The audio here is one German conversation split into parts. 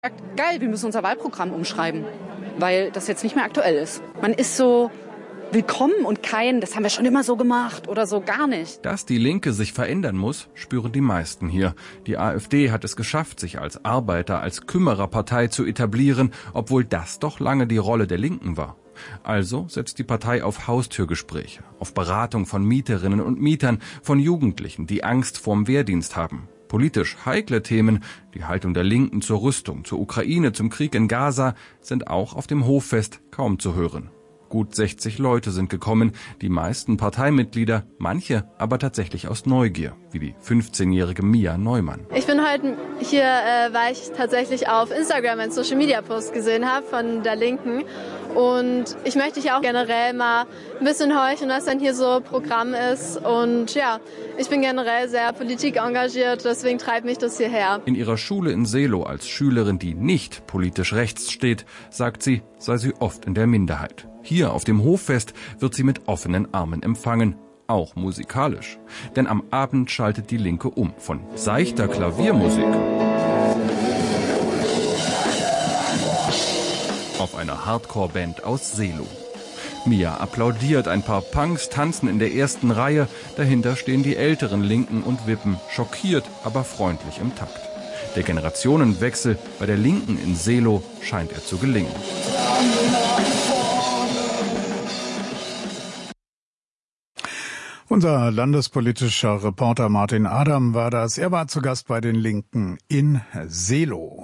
Geil, wir müssen unser Wahlprogramm umschreiben, weil das jetzt nicht mehr aktuell ist. Man ist so willkommen und das haben wir schon immer so gemacht oder so gar nicht. Dass die Linke sich verändern muss, spüren die meisten hier. Die AfD hat es geschafft, sich als als Kümmererpartei zu etablieren, obwohl das doch lange die Rolle der Linken war. Also setzt die Partei auf Haustürgespräche, auf Beratung von Mieterinnen und Mietern, von Jugendlichen, die Angst vorm Wehrdienst haben. Politisch heikle Themen, die Haltung der Linken zur Rüstung, zur Ukraine, zum Krieg in Gaza, sind auch auf dem Hoffest kaum zu hören. Gut 60 Leute sind gekommen, die meisten Parteimitglieder, manche aber tatsächlich aus Neugier, wie die 15-jährige Mia Neumann. Ich bin heute hier, weil ich tatsächlich auf Instagram einen Social-Media-Post gesehen habe von der Linken. Und ich möchte hier auch generell mal ein bisschen horchen, was dann hier so Programm ist. Und ja, ich bin generell sehr politikengagiert, deswegen treibt mich das hierher. In ihrer Schule in Seelow als Schülerin, die nicht politisch rechts steht, sagt sie, sei sie oft in der Minderheit. Hier auf dem Hoffest wird sie mit offenen Armen empfangen, auch musikalisch. Denn am Abend schaltet die Linke um von seichter Klaviermusik auf eine Hardcore-Band aus Seelow. Mia applaudiert, ein paar Punks tanzen in der ersten Reihe, dahinter stehen die älteren Linken und wippen, schockiert, aber freundlich im Takt. Der Generationenwechsel bei der Linken in Seelow scheint ihr zu gelingen. Unser landespolitischer Reporter Martin Adam war das. Er war zu Gast bei den Linken in Seelow.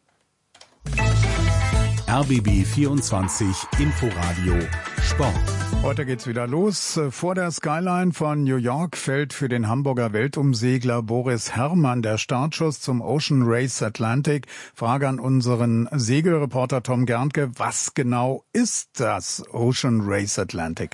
RBB 24 Inforadio Sport. Heute geht's wieder los. Vor der Skyline von New York fällt für den Hamburger Weltumsegler Boris Herrmann der Startschuss zum Ocean Race Atlantic. Frage an unseren Segelreporter Tom Gerntke. Was genau ist das Ocean Race Atlantic?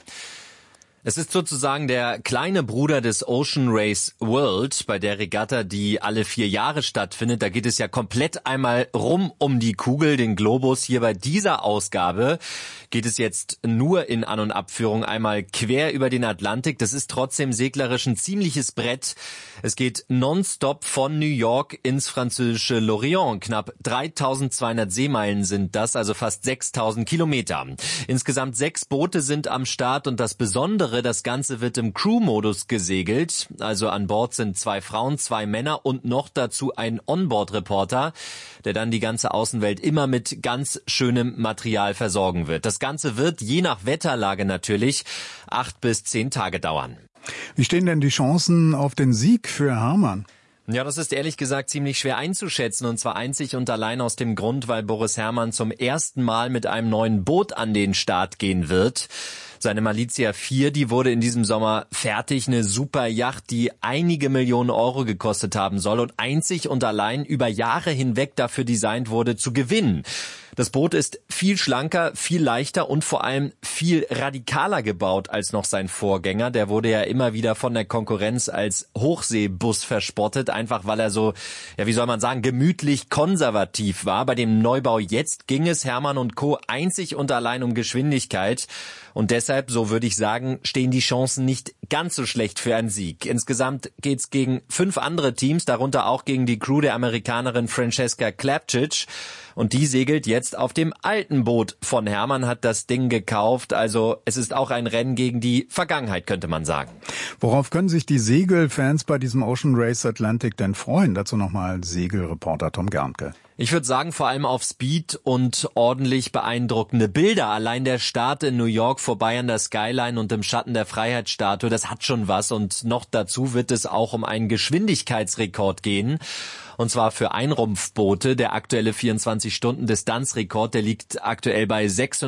Es ist sozusagen der kleine Bruder des Ocean Race World, bei der Regatta, die alle 4 Jahre stattfindet. Da geht es ja komplett einmal rum um die Kugel, den Globus. Hier bei dieser Ausgabe geht es jetzt nur in An- und Abführung einmal quer über den Atlantik. Das ist trotzdem seglerisch ein ziemliches Brett. Es geht nonstop von New York ins französische Lorient. Knapp 3200 Seemeilen sind das, also fast 6000 Kilometer. Insgesamt 6 Boote sind am Start und das Besondere, das Ganze wird im Crew-Modus gesegelt. Also an Bord sind 2 Frauen, 2 Männer und noch dazu ein Onboard-Reporter, der dann die ganze Außenwelt immer mit ganz schönem Material versorgen wird. Das Ganze wird, je nach Wetterlage natürlich, 8 bis 10 Tage dauern. Wie stehen denn die Chancen auf den Sieg für Herrmann? Ja, das ist ehrlich gesagt ziemlich schwer einzuschätzen, und zwar einzig und allein aus dem Grund, weil Boris Herrmann zum ersten Mal mit einem neuen Boot an den Start gehen wird. Seine Malizia 4, die wurde in diesem Sommer fertig, eine super Yacht, die einige Millionen Euro gekostet haben soll und einzig und allein über Jahre hinweg dafür designt wurde, zu gewinnen. Das Boot ist viel schlanker, viel leichter und vor allem viel radikaler gebaut als noch sein Vorgänger. Der wurde ja immer wieder von der Konkurrenz als Hochseebus verspottet, einfach weil er so, ja wie soll man sagen, gemütlich konservativ war. Bei dem Neubau jetzt ging es Herrmann und Co. einzig und allein um Geschwindigkeit. Und deshalb, so würde ich sagen, stehen die Chancen nicht ganz so schlecht für einen Sieg. Insgesamt geht's gegen 5 andere Teams, darunter auch gegen die Crew der Amerikanerin Francesca Klapčič. Und die segelt jetzt auf dem alten Boot von Herrmann, hat das Ding gekauft. Also es ist auch ein Rennen gegen die Vergangenheit, könnte man sagen. Worauf können sich die Segelfans bei diesem Ocean Race Atlantic denn freuen? Dazu nochmal Segelreporter Tom Gerntke. Ich würde sagen, vor allem auf Speed und ordentlich beeindruckende Bilder. Allein der Start in New York vorbei an der Skyline und im Schatten der Freiheitsstatue, das hat schon was. Und noch dazu wird es auch um einen Geschwindigkeitsrekord gehen. Und zwar für Einrumpfboote. Der aktuelle 24-Stunden-Distanzrekord, der liegt aktuell bei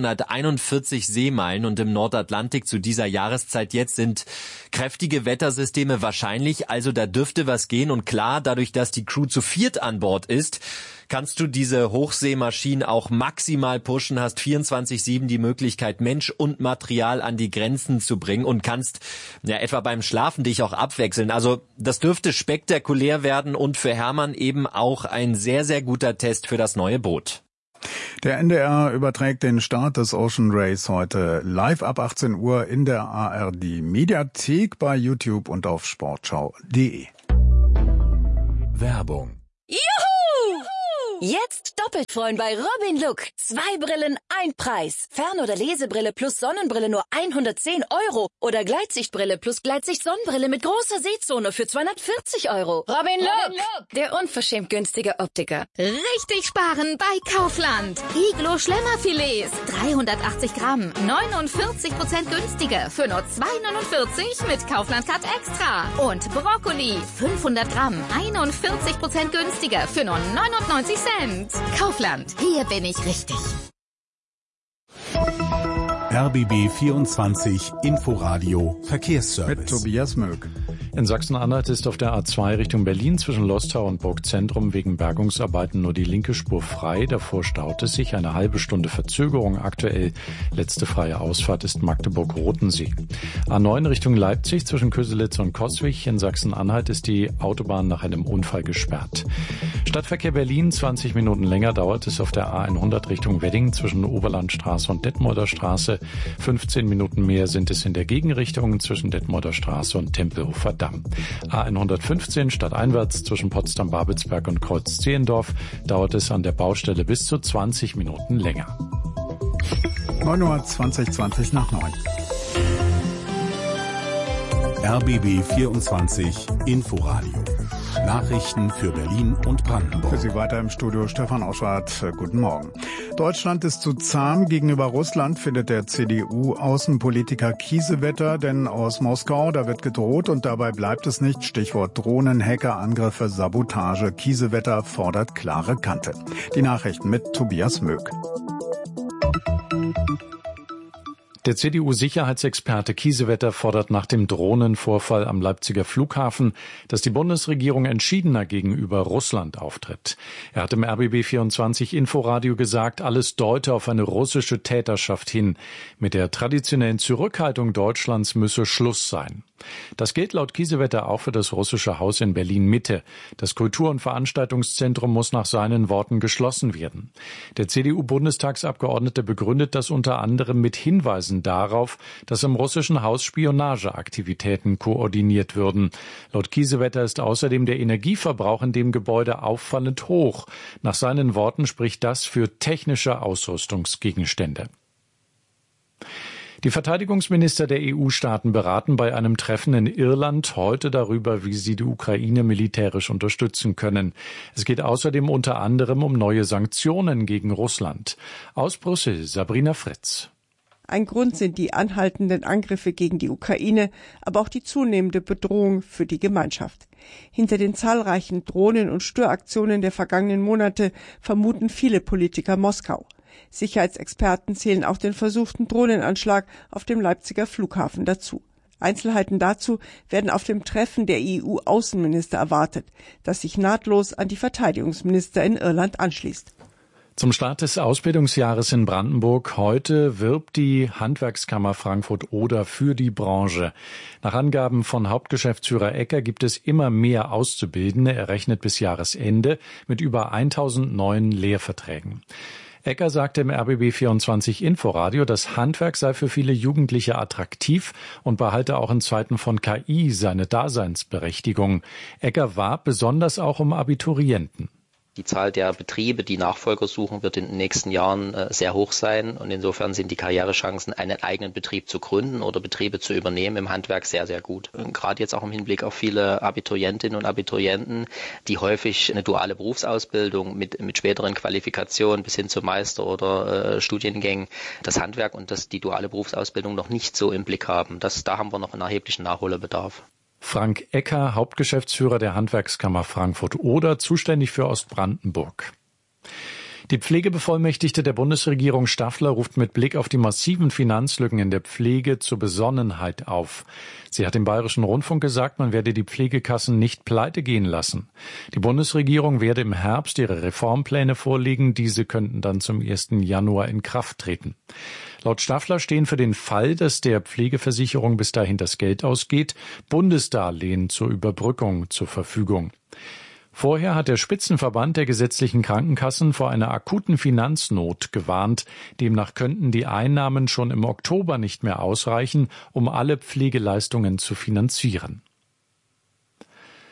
641 Seemeilen. Und im Nordatlantik zu dieser Jahreszeit jetzt sind kräftige Wettersysteme wahrscheinlich. Also da dürfte was gehen. Und klar, dadurch, dass die Crew zu 4 an Bord ist, kannst du diese Hochseemaschinen auch maximal pushen, hast 24/7 die Möglichkeit, Mensch und Material an die Grenzen zu bringen und kannst ja etwa beim Schlafen dich auch abwechseln. Also das dürfte spektakulär werden und für Herrmann eben auch ein sehr, sehr guter Test für das neue Boot. Der NDR überträgt den Start des Ocean Race heute live ab 18 Uhr in der ARD Mediathek, bei YouTube und auf sportschau.de. Werbung. Juhu! Jetzt doppelt freuen bei Robin Look. 2 Brillen, 1 Preis. Fern- oder Lesebrille plus Sonnenbrille nur 110 €. Oder Gleitsichtbrille plus Gleitsicht-Sonnenbrille mit großer Sehzone für 240 €. Robin Look, der unverschämt günstige Optiker. Richtig sparen bei Kaufland. Iglo Schlemmerfilets, 380 Gramm, 49% günstiger für nur 2,49 mit Kaufland Cut Extra. Und Brokkoli, 500 Gramm, 41% günstiger für nur 99 Cent. Kaufland, hier bin ich richtig. RBB 24 Inforadio Verkehrsservice. Mit Tobias Möck. In Sachsen-Anhalt ist auf der A2 Richtung Berlin zwischen Losthau und Burgzentrum wegen Bergungsarbeiten nur die linke Spur frei. Davor staut es sich, eine halbe Stunde Verzögerung aktuell. Letzte freie Ausfahrt ist Magdeburg-Rotensee. A9 Richtung Leipzig zwischen Köselitz und Coswig in Sachsen-Anhalt ist die Autobahn nach einem Unfall gesperrt. Stadtverkehr Berlin, 20 Minuten länger dauert es auf der A100 Richtung Wedding zwischen Oberlandstraße und Detmolder Straße. 15 Minuten mehr sind es in der Gegenrichtung zwischen Detmolder Straße und Tempelhofer Damm. A115 stadteinwärts zwischen Potsdam-Babelsberg und Kreuz-Zehlendorf dauert es an der Baustelle bis zu 20 Minuten länger. 9:20 nach 9. RBB 24 Inforadio. Nachrichten für Berlin und Brandenburg. Für Sie weiter im Studio Stefan Oschwart. Guten Morgen. Deutschland ist zu zahm gegenüber Russland, findet der CDU-Außenpolitiker Kiesewetter, denn aus Moskau, da wird gedroht und dabei bleibt es nicht. Stichwort Drohnen, Hackerangriffe, Sabotage. Kiesewetter fordert klare Kante. Die Nachrichten mit Tobias Möck. Der CDU-Sicherheitsexperte Kiesewetter fordert nach dem Drohnenvorfall am Leipziger Flughafen, dass die Bundesregierung entschiedener gegenüber Russland auftritt. Er hat im RBB 24 Inforadio gesagt, alles deute auf eine russische Täterschaft hin. Mit der traditionellen Zurückhaltung Deutschlands müsse Schluss sein. Das gilt laut Kiesewetter auch für das russische Haus in Berlin-Mitte. Das Kultur- und Veranstaltungszentrum muss nach seinen Worten geschlossen werden. Der CDU-Bundestagsabgeordnete begründet das unter anderem mit Hinweisen darauf, dass im russischen Haus Spionageaktivitäten koordiniert würden. Laut Kiesewetter ist außerdem der Energieverbrauch in dem Gebäude auffallend hoch. Nach seinen Worten spricht das für technische Ausrüstungsgegenstände. Die Verteidigungsminister der EU-Staaten beraten bei einem Treffen in Irland heute darüber, wie sie die Ukraine militärisch unterstützen können. Es geht außerdem unter anderem um neue Sanktionen gegen Russland. Aus Brüssel, Sabrina Fritz. Ein Grund sind die anhaltenden Angriffe gegen die Ukraine, aber auch die zunehmende Bedrohung für die Gemeinschaft. Hinter den zahlreichen Drohnen- und Störaktionen der vergangenen Monate vermuten viele Politiker Moskau. Sicherheitsexperten zählen auch den versuchten Drohnenanschlag auf dem Leipziger Flughafen dazu. Einzelheiten dazu werden auf dem Treffen der EU-Außenminister erwartet, das sich nahtlos an die Verteidigungsminister in Irland anschließt. Zum Start des Ausbildungsjahres in Brandenburg heute wirbt die Handwerkskammer Frankfurt-Oder für die Branche. Nach Angaben von Hauptgeschäftsführer Ecker gibt es immer mehr Auszubildende. Er rechnet bis Jahresende mit über 1000 neuen Lehrverträgen. Ecker sagte im RBB 24 Inforadio, das Handwerk sei für viele Jugendliche attraktiv und behalte auch in Zeiten von KI seine Daseinsberechtigung. Ecker warb besonders auch um Abiturienten. Die Zahl der Betriebe, die Nachfolger suchen, wird in den nächsten Jahren sehr hoch sein. Und insofern sind die Karrierechancen, einen eigenen Betrieb zu gründen oder Betriebe zu übernehmen im Handwerk sehr, sehr gut. Und gerade jetzt auch im Hinblick auf viele Abiturientinnen und Abiturienten, die häufig eine duale Berufsausbildung mit späteren Qualifikationen bis hin zum Meister- oder Studiengängen, das Handwerk und die duale Berufsausbildung noch nicht so im Blick haben. Da haben wir noch einen erheblichen Nachholbedarf. Frank Ecker, Hauptgeschäftsführer der Handwerkskammer Frankfurt-Oder, zuständig für Ostbrandenburg. Die Pflegebevollmächtigte der Bundesregierung Staffler ruft mit Blick auf die massiven Finanzlücken in der Pflege zur Besonnenheit auf. Sie hat im Bayerischen Rundfunk gesagt, man werde die Pflegekassen nicht pleite gehen lassen. Die Bundesregierung werde im Herbst ihre Reformpläne vorlegen. Diese könnten dann zum 1. Januar in Kraft treten. Laut Staffler stehen für den Fall, dass der Pflegeversicherung bis dahin das Geld ausgeht, Bundesdarlehen zur Überbrückung zur Verfügung. Vorher hat der Spitzenverband der gesetzlichen Krankenkassen vor einer akuten Finanznot gewarnt. Demnach könnten die Einnahmen schon im Oktober nicht mehr ausreichen, um alle Pflegeleistungen zu finanzieren.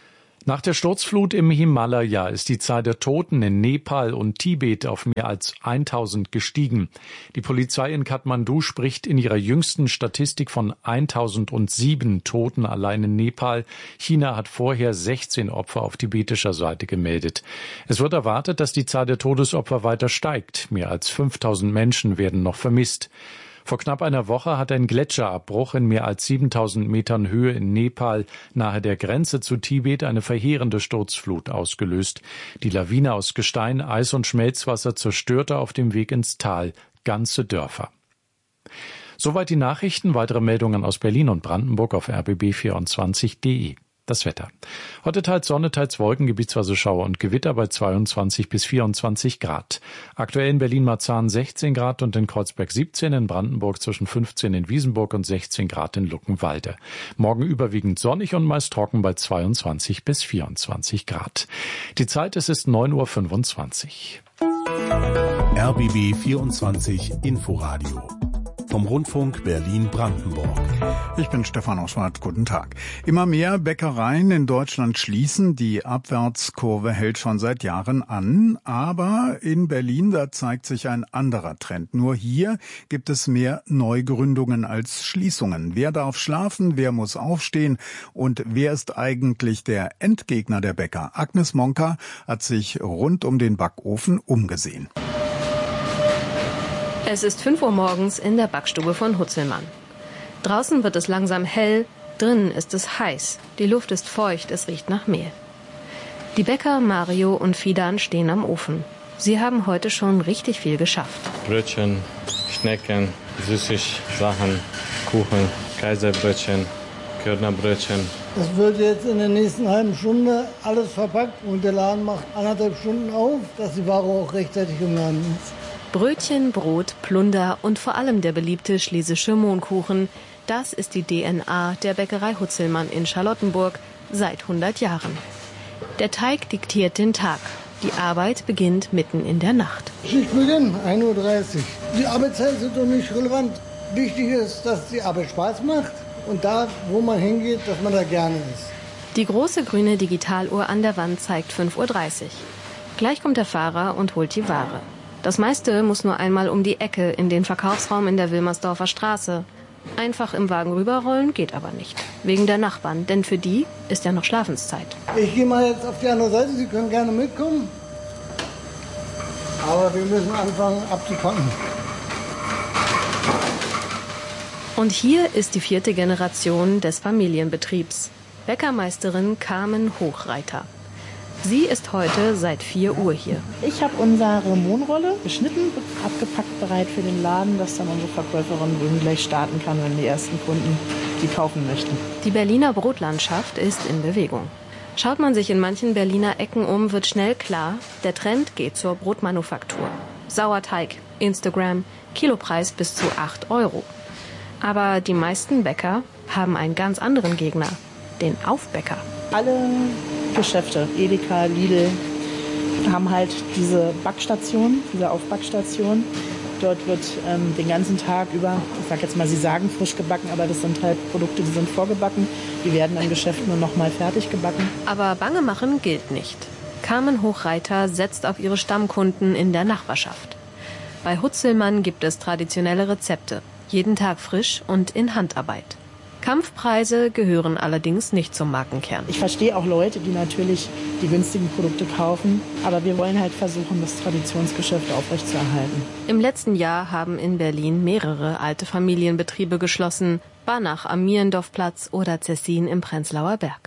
Nach der Sturzflut im Himalaya ist die Zahl der Toten in Nepal und Tibet auf mehr als 1000 gestiegen. Die Polizei in Kathmandu spricht in ihrer jüngsten Statistik von 1007 Toten allein in Nepal. China hat vorher 16 Opfer auf tibetischer Seite gemeldet. Es wird erwartet, dass die Zahl der Todesopfer weiter steigt. Mehr als 5000 Menschen werden noch vermisst. Vor knapp einer Woche hat ein Gletscherabbruch in mehr als 7000 Metern Höhe in Nepal nahe der Grenze zu Tibet eine verheerende Sturzflut ausgelöst. Die Lawine aus Gestein, Eis und Schmelzwasser zerstörte auf dem Weg ins Tal ganze Dörfer. Soweit die Nachrichten. Weitere Meldungen aus Berlin und Brandenburg auf rbb24.de. Das Wetter. Heute teils Sonne, teils Wolken, gebietsweise Schauer und Gewitter bei 22 bis 24 Grad. Aktuell in Berlin-Marzahn 16 Grad und in Kreuzberg 17, in Brandenburg zwischen 15 in Wiesenburg und 16 Grad in Luckenwalde. Morgen überwiegend sonnig und meist trocken bei 22 bis 24 Grad. Die Zeit, es ist 9:25 Uhr. RBB 24 Inforadio. Vom Rundfunk Berlin-Brandenburg. Ich bin Stefan Oschwart. Guten Tag. Immer mehr Bäckereien in Deutschland schließen. Die Abwärtskurve hält schon seit Jahren an. Aber in Berlin, da zeigt sich ein anderer Trend. Nur hier gibt es mehr Neugründungen als Schließungen. Wer darf schlafen? Wer muss aufstehen? Und wer ist eigentlich der Endgegner der Bäcker? Agnes Monka hat sich rund um den Backofen umgesehen. Es ist 5 Uhr morgens in der Backstube von Hutzelmann. Draußen wird es langsam hell, drinnen ist es heiß, die Luft ist feucht, es riecht nach Mehl. Die Bäcker Mario und Fidan stehen am Ofen. Sie haben heute schon richtig viel geschafft. Brötchen, Schnecken, Süßigsachen, Kuchen, Kaiserbrötchen, Körnerbrötchen. Das wird jetzt in der nächsten halben Stunde alles verpackt und der Laden macht 1,5 Stunden auf, dass die Ware auch rechtzeitig im Laden ist. Brötchen, Brot, Plunder und vor allem der beliebte schlesische Mohnkuchen. Das ist die DNA der Bäckerei Hutzelmann in Charlottenburg seit 100 Jahren. Der Teig diktiert den Tag. Die Arbeit beginnt mitten in der Nacht. Schichtbeginn, 1:30 Uhr. Die Arbeitszeiten sind doch nicht relevant. Wichtig ist, dass die Arbeit Spaß macht und da, wo man hingeht, dass man da gerne ist. Die große grüne Digitaluhr an der Wand zeigt 5:30 Uhr. Gleich kommt der Fahrer und holt die Ware. Das meiste muss nur einmal um die Ecke in den Verkaufsraum in der Wilmersdorfer Straße. Einfach im Wagen rüberrollen geht aber nicht. Wegen der Nachbarn, denn für die ist ja noch Schlafenszeit. Ich gehe mal jetzt auf die andere Seite, Sie können gerne mitkommen. Aber wir müssen anfangen abzupacken. Und hier ist die 4. Generation des Familienbetriebs. Bäckermeisterin Carmen Hochreiter. Sie ist heute seit 4 Uhr hier. Ich habe unsere Mohnrolle geschnitten, abgepackt, bereit für den Laden, dass dann unsere Verkäuferin gleich starten kann, wenn die ersten Kunden die kaufen möchten. Die Berliner Brotlandschaft ist in Bewegung. Schaut man sich in manchen Berliner Ecken um, wird schnell klar, der Trend geht zur Brotmanufaktur. Sauerteig, Instagram, Kilopreis bis zu 8 €. Aber die meisten Bäcker haben einen ganz anderen Gegner, den Aufbäcker. Alle Geschäfte, Edeka, Lidl, haben halt diese Backstation, diese Aufbackstation. Dort wird den ganzen Tag über, ich sag jetzt mal, sie sagen frisch gebacken, aber das sind halt Produkte, die sind vorgebacken. Die werden im Geschäft nur noch mal fertig gebacken. Aber bange machen gilt nicht. Carmen Hochreiter setzt auf ihre Stammkunden in der Nachbarschaft. Bei Hutzelmann gibt es traditionelle Rezepte, jeden Tag frisch und in Handarbeit. Kampfpreise gehören allerdings nicht zum Markenkern. Ich verstehe auch Leute, die natürlich die günstigen Produkte kaufen, aber wir wollen halt versuchen, das Traditionsgeschäft aufrechtzuerhalten. Im letzten Jahr haben in Berlin mehrere alte Familienbetriebe geschlossen, Banach am Mierendorfplatz oder Cessin im Prenzlauer Berg.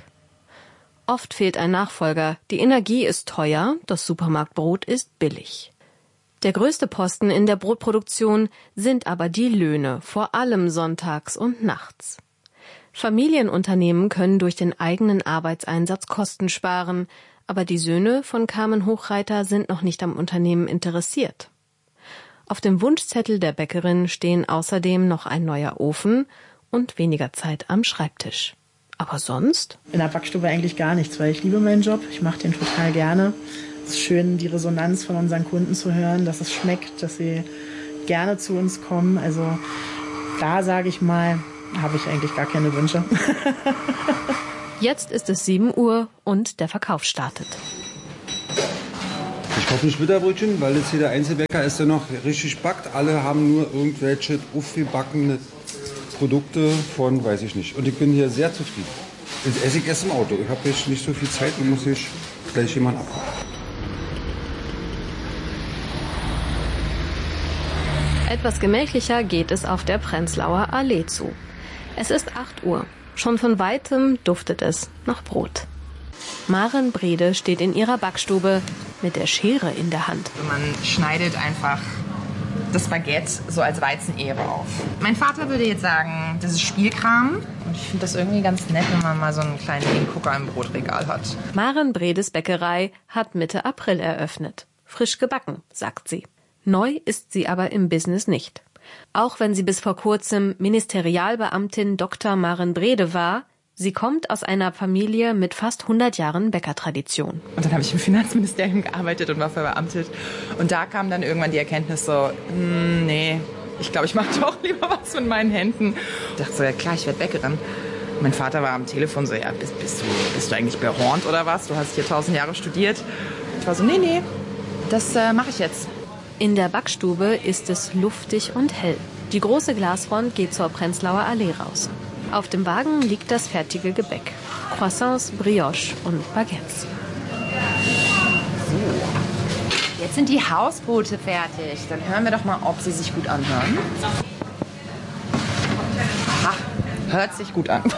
Oft fehlt ein Nachfolger, die Energie ist teuer, das Supermarktbrot ist billig. Der größte Posten in der Brotproduktion sind aber die Löhne, vor allem sonntags und nachts. Familienunternehmen können durch den eigenen Arbeitseinsatz Kosten sparen, aber die Söhne von Carmen Hochreiter sind noch nicht am Unternehmen interessiert. Auf dem Wunschzettel der Bäckerin stehen außerdem noch ein neuer Ofen und weniger Zeit am Schreibtisch. Aber sonst? In der Backstube eigentlich gar nichts, weil ich liebe meinen Job, ich mache den total gerne. Es ist schön, die Resonanz von unseren Kunden zu hören, dass es schmeckt, dass sie gerne zu uns kommen. Also da sage ich mal, habe ich eigentlich gar keine Wünsche. Jetzt ist es 7 Uhr und der Verkauf startet. Ich kaufe nicht Bitterbrötchen, weil jetzt hier der Einzelbäcker ist, der noch richtig backt. Alle haben nur irgendwelche aufgebackene Produkte von, weiß ich nicht. Und ich bin hier sehr zufrieden. Jetzt esse ich erst im Auto. Ich habe jetzt nicht so viel Zeit und muss ich gleich jemanden abholen. Etwas gemächlicher geht es auf der Prenzlauer Allee zu. Es ist 8 Uhr. Schon von weitem duftet es nach Brot. Maren Brede steht in ihrer Backstube mit der Schere in der Hand. Man schneidet einfach das Baguette so als Weizenehre auf. Mein Vater würde jetzt sagen, das ist Spielkram. Und ich finde das irgendwie ganz nett, wenn man mal so einen kleinen Hingucker im Brotregal hat. Maren Bredes Bäckerei hat Mitte April eröffnet. Frisch gebacken, sagt sie. Neu ist sie aber im Business nicht. Auch wenn sie bis vor kurzem Ministerialbeamtin Dr. Maren Brede war, sie kommt aus einer Familie mit fast 100 Jahren Bäckertradition. Und dann habe ich im Finanzministerium gearbeitet und war verbeamtet. Und da kam dann irgendwann die Erkenntnis so, nee, ich glaube, ich mache doch lieber was mit meinen Händen. Ich dachte so, ja klar, ich werde Bäckerin. Mein Vater war am Telefon so, ja, bist du eigentlich behornt oder was? Du hast hier 1000 Jahre studiert. Ich war so, nee, das mache ich jetzt. In der Backstube ist es luftig und hell. Die große Glasfront geht zur Prenzlauer Allee raus. Auf dem Wagen liegt das fertige Gebäck. Croissants, Brioche und Baguettes. So, jetzt sind die Hausbrote fertig. Dann hören wir doch mal, ob sie sich gut anhören. Aha, hört sich gut an.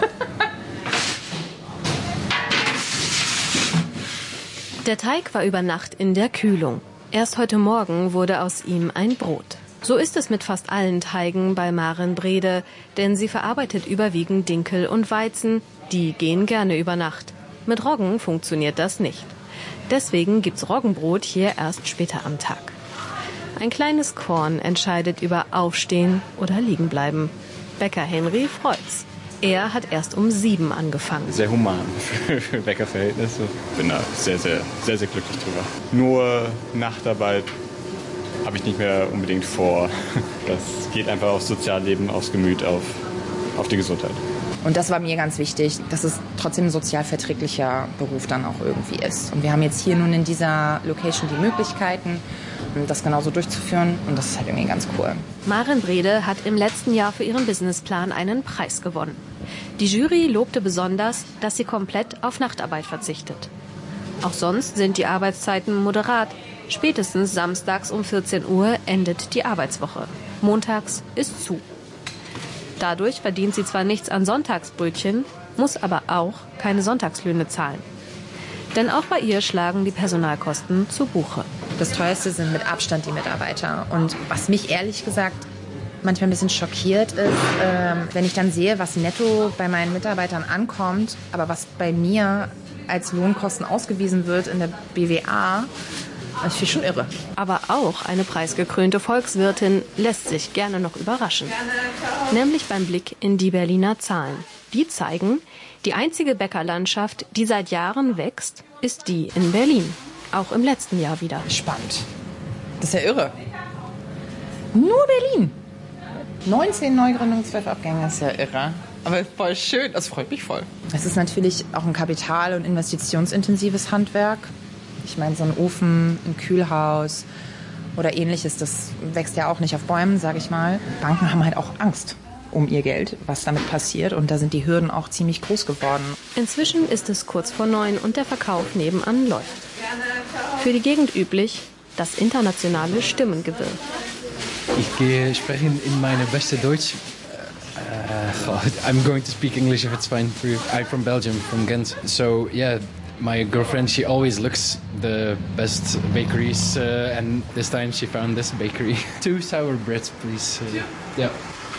Der Teig war über Nacht in der Kühlung. Erst heute Morgen wurde aus ihm ein Brot. So ist es mit fast allen Teigen bei Maren Brede, denn sie verarbeitet überwiegend Dinkel und Weizen, die gehen gerne über Nacht. Mit Roggen funktioniert das nicht. Deswegen gibt's Roggenbrot hier erst später am Tag. Ein kleines Korn entscheidet über Aufstehen oder Liegenbleiben. Bäcker Henry freut's. Er hat erst um 7 angefangen. Sehr human für Bäckerverhältnisse. Bin da sehr, sehr, sehr, sehr glücklich drüber. Nur Nachtarbeit habe ich nicht mehr unbedingt vor. Das geht einfach aufs Sozialleben, aufs Gemüt, auf die Gesundheit. Und das war mir ganz wichtig, dass es trotzdem ein sozial verträglicher Beruf dann auch irgendwie ist. Und wir haben jetzt hier nun in dieser Location die Möglichkeiten, das genauso durchzuführen. Und das ist halt irgendwie ganz cool. Maren Brede hat im letzten Jahr für ihren Businessplan einen Preis gewonnen. Die Jury lobte besonders, dass sie komplett auf Nachtarbeit verzichtet. Auch sonst sind die Arbeitszeiten moderat. Spätestens samstags um 14 Uhr endet die Arbeitswoche. Montags ist zu. Dadurch verdient sie zwar nichts an Sonntagsbrötchen, muss aber auch keine Sonntagslöhne zahlen. Denn auch bei ihr schlagen die Personalkosten zu Buche. Das teuerste sind mit Abstand die Mitarbeiter. Und was mich ehrlich gesagt manchmal ein bisschen schockiert ist, wenn ich dann sehe, was netto bei meinen Mitarbeitern ankommt, aber was bei mir als Lohnkosten ausgewiesen wird in der BWA, das finde ich schon irre. Aber auch eine preisgekrönte Volkswirtin lässt sich gerne noch überraschen. Nämlich beim Blick in die Berliner Zahlen. Die zeigen, die einzige Bäckerlandschaft, die seit Jahren wächst, ist die in Berlin. Auch im letzten Jahr wieder. Spannend. Das ist ja irre. Nur Berlin. 19 Neugründungen, 12 Abgänge, das ist ja irre. Aber voll schön, das freut mich voll. Es ist natürlich auch ein kapital- und investitionsintensives Handwerk. Ich meine, so ein Ofen, ein Kühlhaus oder ähnliches, das wächst ja auch nicht auf Bäumen, sage ich mal. Banken haben halt auch Angst um ihr Geld, was damit passiert. Und da sind die Hürden auch ziemlich groß geworden. Inzwischen ist es kurz vor 9 und der Verkauf nebenan läuft. Für die Gegend üblich das internationale Stimmengewirr. Ich spreche in meine beste Deutsch. I'm going to speak English if it's fine for you. I'm from Belgium, from Ghent. So yeah, my girlfriend, she always looks the best bakeries, and this time she found this bakery. 2 sour breads, please. Yeah.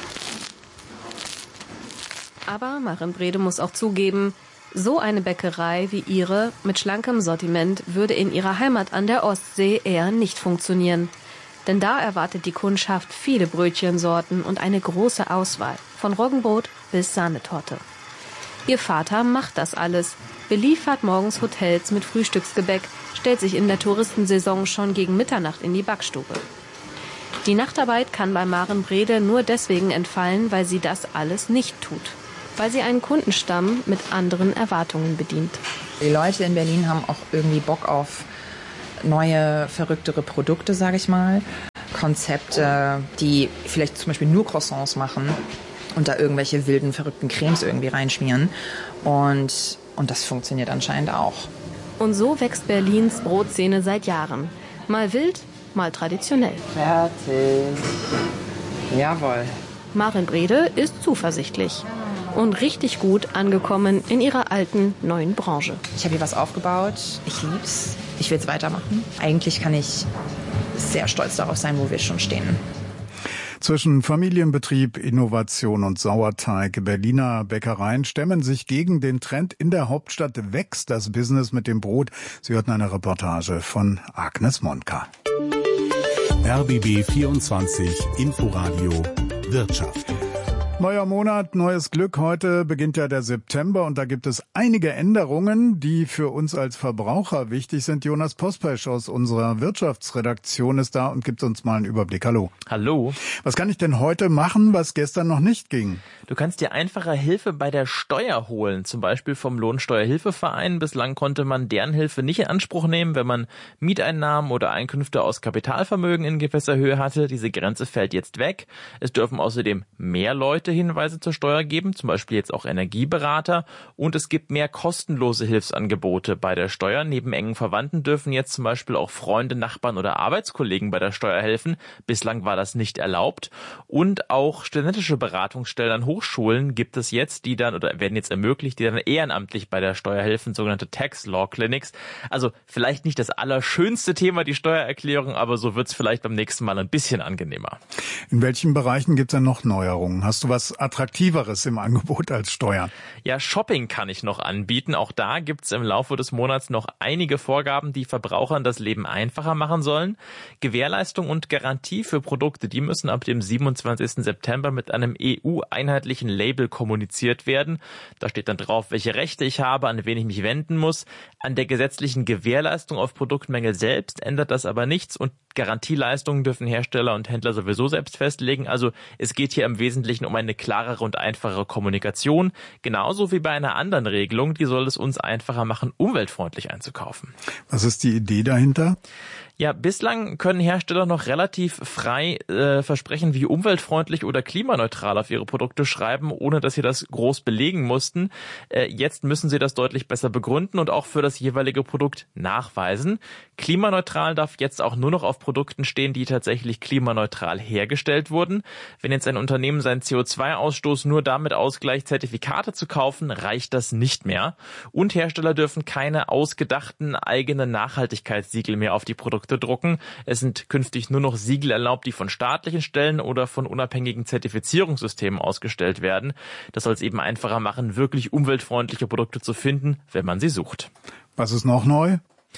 Aber Maren Brede muss auch zugeben, so eine Bäckerei wie ihre mit schlankem Sortiment würde in ihrer Heimat an der Ostsee eher nicht funktionieren. Denn da erwartet die Kundschaft viele Brötchensorten und eine große Auswahl, von Roggenbrot bis Sahnetorte. Ihr Vater macht das alles, beliefert morgens Hotels mit Frühstücksgebäck, stellt sich in der Touristensaison schon gegen Mitternacht in die Backstube. Die Nachtarbeit kann bei Maren Brede nur deswegen entfallen, weil sie das alles nicht tut. weil sie einen Kundenstamm mit anderen Erwartungen bedient. Die Leute in Berlin haben auch irgendwie Bock auf neue, verrücktere Produkte, sage ich mal. Konzepte, die vielleicht zum Beispiel nur Croissants machen und da irgendwelche wilden, verrückten Cremes irgendwie reinschmieren. Und das funktioniert anscheinend auch. Und so wächst Berlins Brotszene seit Jahren. Mal wild, mal traditionell. Fertig. Jawohl. Maren Brede ist zuversichtlich und richtig gut angekommen in ihrer alten, neuen Branche. Ich habe hier was aufgebaut. Ich lieb's. Ich will es weitermachen. Eigentlich kann ich sehr stolz darauf sein, wo wir schon stehen. Zwischen Familienbetrieb, Innovation und Sauerteig. Berliner Bäckereien stemmen sich gegen den Trend. In der Hauptstadt wächst das Business mit dem Brot. Sie hörten eine Reportage von Agnes Monka. RBB 24 Inforadio Wirtschaft. Neuer Monat, neues Glück. Heute beginnt ja der September und da gibt es einige Änderungen, die für uns als Verbraucher wichtig sind. Jonas Pospesch aus unserer Wirtschaftsredaktion ist da und gibt uns mal einen Überblick. Hallo. Hallo. Was kann ich denn heute machen, was gestern noch nicht ging? Du kannst dir einfacher Hilfe bei der Steuer holen, zum Beispiel vom Lohnsteuerhilfeverein. Bislang konnte man deren Hilfe nicht in Anspruch nehmen, wenn man Mieteinnahmen oder Einkünfte aus Kapitalvermögen in gewisser Höhe hatte. Diese Grenze fällt jetzt weg. Es dürfen außerdem mehr Leute Hinweise zur Steuer geben, zum Beispiel jetzt auch Energieberater, und es gibt mehr kostenlose Hilfsangebote bei der Steuer. Neben engen Verwandten dürfen jetzt zum Beispiel auch Freunde, Nachbarn oder Arbeitskollegen bei der Steuer helfen. Bislang war das nicht erlaubt. Und auch studentische Beratungsstellen an Hochschulen gibt es jetzt, die dann oder werden jetzt ermöglicht, die dann ehrenamtlich bei der Steuer helfen, sogenannte Tax Law Clinics. Also vielleicht nicht das allerschönste Thema, die Steuererklärung, aber so wird es vielleicht beim nächsten Mal ein bisschen angenehmer. In welchen Bereichen gibt es denn noch Neuerungen? Hast du was Attraktiveres im Angebot als Steuern? Ja, Shopping kann ich noch anbieten. Auch da gibt's im Laufe des Monats noch einige Vorgaben, die Verbrauchern das Leben einfacher machen sollen. Gewährleistung und Garantie für Produkte, die müssen ab dem 27. September mit einem EU-einheitlichen Label kommuniziert werden. Da steht dann drauf, welche Rechte ich habe, an wen ich mich wenden muss. An der gesetzlichen Gewährleistung auf Produktmängel selbst ändert das aber nichts und Garantieleistungen dürfen Hersteller und Händler sowieso selbst festlegen. Also es geht hier im Wesentlichen um eine klarere und einfachere Kommunikation. Genauso wie bei einer anderen Regelung, die soll es uns einfacher machen, umweltfreundlich einzukaufen. Was ist die Idee dahinter? Ja, bislang können Hersteller noch relativ frei versprechen, wie umweltfreundlich oder klimaneutral auf ihre Produkte schreiben, ohne dass sie das groß belegen mussten. Jetzt müssen sie das deutlich besser begründen und auch für das jeweilige Produkt nachweisen. Klimaneutral darf jetzt auch nur noch auf Produkten stehen, die tatsächlich klimaneutral hergestellt wurden. Wenn jetzt ein Unternehmen seinen CO2-Ausstoß nur damit ausgleicht, Zertifikate zu kaufen, reicht das nicht mehr. Und Hersteller dürfen keine ausgedachten eigenen Nachhaltigkeitssiegel mehr auf die Produkte drucken. Es sind künftig nur noch Siegel erlaubt, die von staatlichen Stellen oder von unabhängigen Zertifizierungssystemen ausgestellt werden. Das soll es eben einfacher machen, wirklich umweltfreundliche Produkte zu finden, wenn man sie sucht. Was ist noch neu?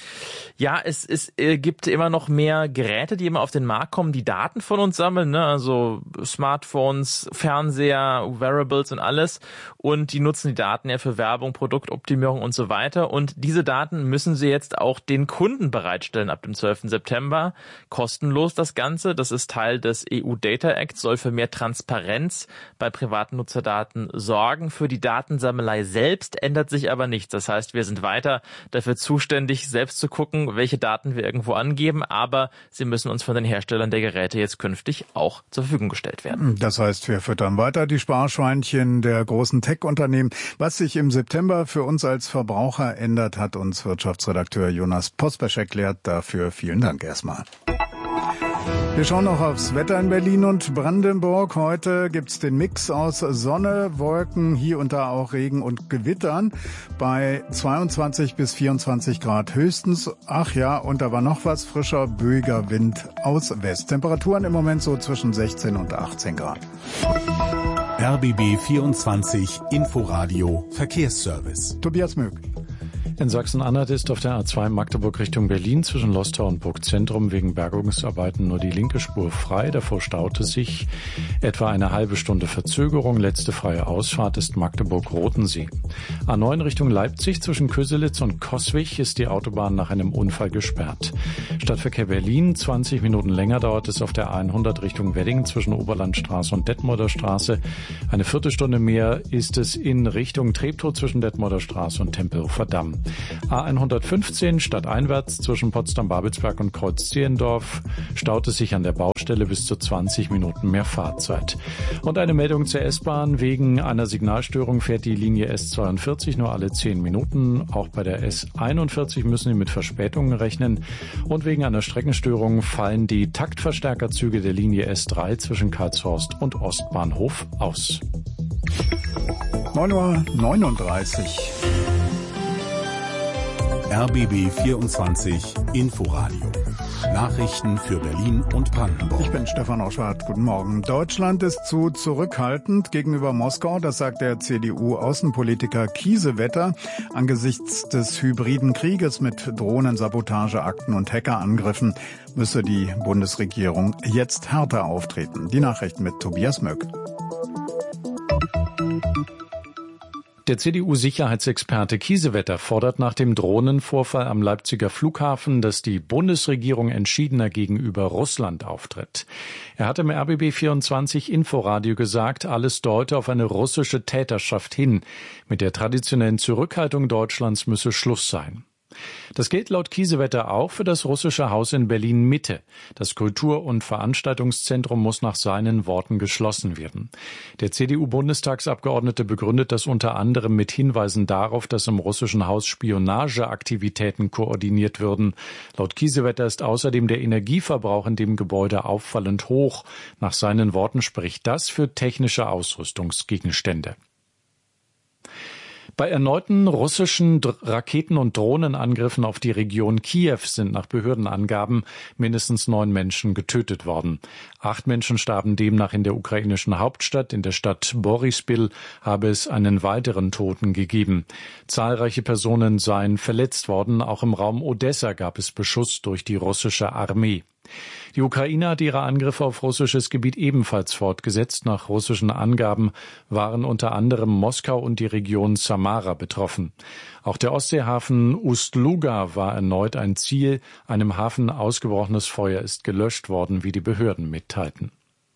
Ja, es gibt immer noch mehr Geräte, die immer auf den Markt kommen, die Daten von uns sammeln, ne? Also Smartphones, Fernseher, Wearables und alles. Und die nutzen die Daten ja für Werbung, Produktoptimierung und so weiter. Und diese Daten müssen sie jetzt auch den Kunden bereitstellen ab dem 12. September. Kostenlos das Ganze. Das ist Teil des EU Data Act, soll für mehr Transparenz bei privaten Nutzerdaten sorgen. Für die Datensammelei selbst ändert sich aber nichts. Das heißt, wir sind weiter dafür zuständig, selbst zu gucken, welche Daten wir irgendwo angeben, aber sie müssen uns von den Herstellern der Geräte jetzt künftig auch zur Verfügung gestellt werden. Das heißt, wir füttern weiter die Sparschweinchen der großen Tech-Unternehmen. Was sich im September für uns als Verbraucher ändert, hat uns Wirtschaftsredakteur Jonas Pospesch erklärt. Dafür vielen Dank erstmal. Wir schauen noch aufs Wetter in Berlin und Brandenburg. Heute gibt's den Mix aus Sonne, Wolken, hier und da auch Regen und Gewittern bei 22 bis 24 Grad höchstens. Ach ja, und da war noch was, frischer, böiger Wind aus West. Temperaturen im Moment so zwischen 16 und 18 Grad. RBB 24 Inforadio Verkehrsservice. Tobias Möck. In Sachsen-Anhalt ist auf der A2 Magdeburg Richtung Berlin zwischen Lostal und Burgzentrum wegen Bergungsarbeiten nur die linke Spur frei. Davor staute sich etwa eine halbe Stunde Verzögerung. Letzte freie Ausfahrt ist Magdeburg-Rotensee. A9 Richtung Leipzig zwischen Köselitz und Coswig ist die Autobahn nach einem Unfall gesperrt. Stadtverkehr Berlin, 20 Minuten länger dauert es auf der 100 Richtung Wedding zwischen Oberlandstraße und Detmolder Straße. Eine Viertelstunde mehr ist es in Richtung Treptow zwischen Detmolder Straße und Tempelhofer Damm. A115 stadteinwärts zwischen Potsdam-Babelsberg und Kreuz-Zehlendorf staut es sich an der Baustelle bis zu 20 Minuten mehr Fahrzeit. Und eine Meldung zur S-Bahn. Wegen einer Signalstörung fährt die Linie S42 nur alle 10 Minuten. Auch bei der S41 müssen Sie mit Verspätungen rechnen. Und wegen einer Streckenstörung fallen die Taktverstärkerzüge der Linie S3 zwischen Karlshorst und Ostbahnhof aus. 9:39 Uhr. RBB 24 Inforadio. Nachrichten für Berlin und Brandenburg. Ich bin Stefan Oschwart. Guten Morgen. Deutschland ist zu zurückhaltend gegenüber Moskau. Das sagt der CDU-Außenpolitiker Kiesewetter angesichts des hybriden Krieges mit Drohnen, Sabotageakten und Hackerangriffen müsse die Bundesregierung jetzt härter auftreten. Die Nachrichten mit Tobias Möck. Der CDU-Sicherheitsexperte Kiesewetter fordert nach dem Drohnenvorfall am Leipziger Flughafen, dass die Bundesregierung entschiedener gegenüber Russland auftritt. Er hat im RBB 24 Inforadio gesagt, alles deute auf eine russische Täterschaft hin. Mit der traditionellen Zurückhaltung Deutschlands müsse Schluss sein. Das gilt laut Kiesewetter auch für das russische Haus in Berlin-Mitte. Das Kultur- und Veranstaltungszentrum muss nach seinen Worten geschlossen werden. Der CDU-Bundestagsabgeordnete begründet das unter anderem mit Hinweisen darauf, dass im russischen Haus Spionageaktivitäten koordiniert würden. Laut Kiesewetter ist außerdem der Energieverbrauch in dem Gebäude auffallend hoch. Nach seinen Worten spricht das für technische Ausrüstungsgegenstände. Bei erneuten russischen Raketen- und Drohnenangriffen auf die Region Kiew sind nach Behördenangaben mindestens 9 Menschen getötet worden. 8 Menschen starben demnach in der ukrainischen Hauptstadt. In der Stadt Boryspil habe es einen weiteren Toten gegeben. Zahlreiche Personen seien verletzt worden. Auch im Raum Odessa gab es Beschuss durch die russische Armee. Die Ukraine hat ihre Angriffe auf russisches Gebiet ebenfalls fortgesetzt. Nach russischen Angaben waren unter anderem Moskau und die Region Samara betroffen. Auch der Ostseehafen Ust-Luga war erneut ein Ziel. Einem Hafen ausgebrochenes Feuer ist gelöscht worden, wie die Behörden mitteilten.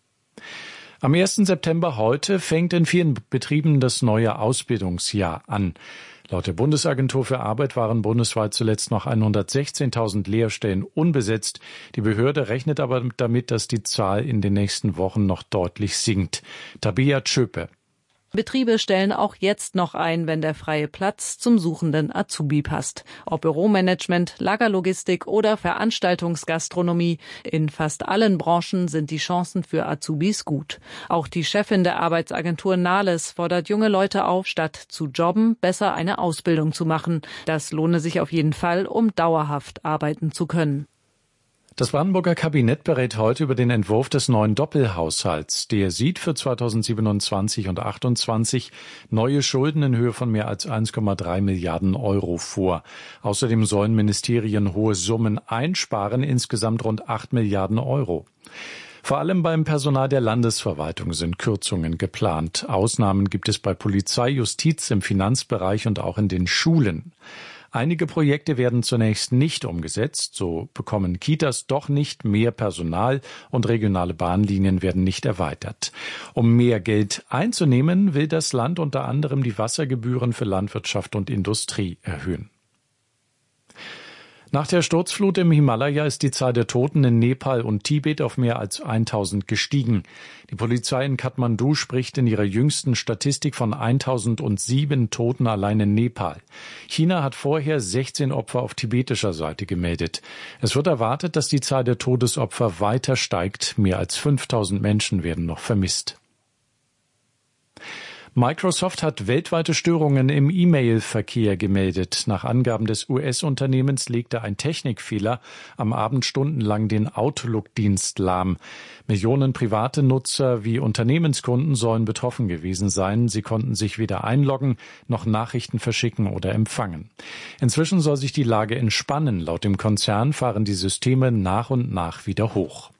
Am 1. September heute fängt in vielen Betrieben das neue Ausbildungsjahr an. Laut der Bundesagentur für Arbeit waren bundesweit zuletzt noch 116.000 Lehrstellen unbesetzt. Die Behörde rechnet aber damit, dass die Zahl in den nächsten Wochen noch deutlich sinkt. Tabea Tschöpe. Betriebe stellen auch jetzt noch ein, wenn der freie Platz zum suchenden Azubi passt. Ob Büromanagement, Lagerlogistik oder Veranstaltungsgastronomie, in fast allen Branchen sind die Chancen für Azubis gut. Auch die Chefin der Arbeitsagentur Nahles fordert junge Leute auf, statt zu jobben, besser eine Ausbildung zu machen. Das lohne sich auf jeden Fall, um dauerhaft arbeiten zu können. Das Brandenburger Kabinett berät heute über den Entwurf des neuen Doppelhaushalts. Der sieht für 2027 und 2028 neue Schulden in Höhe von mehr als 1,3 Milliarden Euro vor. Außerdem sollen Ministerien hohe Summen einsparen, insgesamt rund 8 Milliarden Euro. Vor allem beim Personal der Landesverwaltung sind Kürzungen geplant. Ausnahmen gibt es bei Polizei, Justiz, im Finanzbereich und auch in den Schulen. Einige Projekte werden zunächst nicht umgesetzt, so bekommen Kitas doch nicht mehr Personal und regionale Bahnlinien werden nicht erweitert. Um mehr Geld einzunehmen, will das Land unter anderem die Wassergebühren für Landwirtschaft und Industrie erhöhen. Nach der Sturzflut im Himalaya ist die Zahl der Toten in Nepal und Tibet auf mehr als 1000 gestiegen. Die Polizei in Kathmandu spricht in ihrer jüngsten Statistik von 1007 Toten allein in Nepal. China hat vorher 16 Opfer auf tibetischer Seite gemeldet. Es wird erwartet, dass die Zahl der Todesopfer weiter steigt. Mehr als 5000 Menschen werden noch vermisst. Microsoft hat weltweite Störungen im E-Mail-Verkehr gemeldet. Nach Angaben des US-Unternehmens legte ein Technikfehler am Abend stundenlang den Outlook-Dienst lahm. Millionen private Nutzer wie Unternehmenskunden sollen betroffen gewesen sein. Sie konnten sich weder einloggen noch Nachrichten verschicken oder empfangen. Inzwischen soll sich die Lage entspannen. Laut dem Konzern fahren die Systeme nach und nach wieder hoch.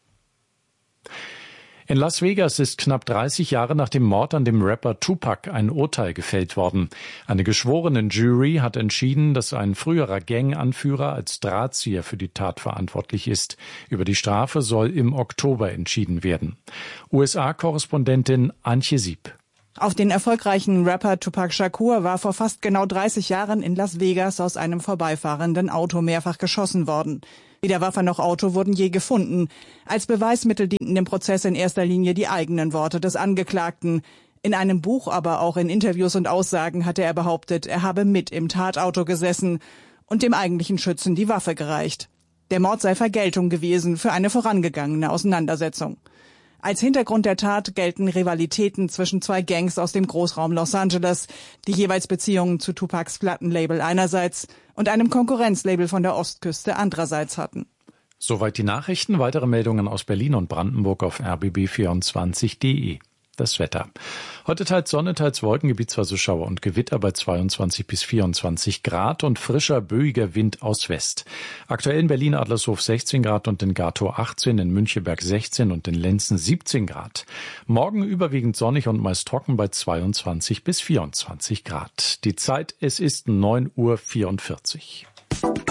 In Las Vegas ist knapp 30 Jahre nach dem Mord an dem Rapper Tupac ein Urteil gefällt worden. Eine Geschworenenjury hat entschieden, dass ein früherer Gang-Anführer als Drahtzieher für die Tat verantwortlich ist. Über die Strafe soll im Oktober entschieden werden. USA-Korrespondentin Antje Sieb. Auf den erfolgreichen Rapper Tupac Shakur war vor fast genau 30 Jahren in Las Vegas aus einem vorbeifahrenden Auto mehrfach geschossen worden. Weder Waffe noch Auto wurden je gefunden. Als Beweismittel dienten dem Prozess in erster Linie die eigenen Worte des Angeklagten. In einem Buch, aber auch in Interviews und Aussagen hatte er behauptet, er habe mit im Tatauto gesessen und dem eigentlichen Schützen die Waffe gereicht. Der Mord sei Vergeltung gewesen für eine vorangegangene Auseinandersetzung. Als Hintergrund der Tat gelten Rivalitäten zwischen zwei Gangs aus dem Großraum Los Angeles, die jeweils Beziehungen zu Tupacs Plattenlabel einerseits und einem Konkurrenzlabel von der Ostküste andererseits hatten. Soweit die Nachrichten. Weitere Meldungen aus Berlin und Brandenburg auf rbb24.de. Das Wetter. Heute teils Sonne, teils Wolken, gebietsweise Schauer und Gewitter bei 22 bis 24 Grad und frischer, böiger Wind aus West. Aktuell in Berlin Adlershof 16 Grad und in Gatow 18, in Müncheberg 16 und in Lenzen 17 Grad. Morgen überwiegend sonnig und meist trocken bei 22 bis 24 Grad. Die Zeit, es ist 9:44 Uhr.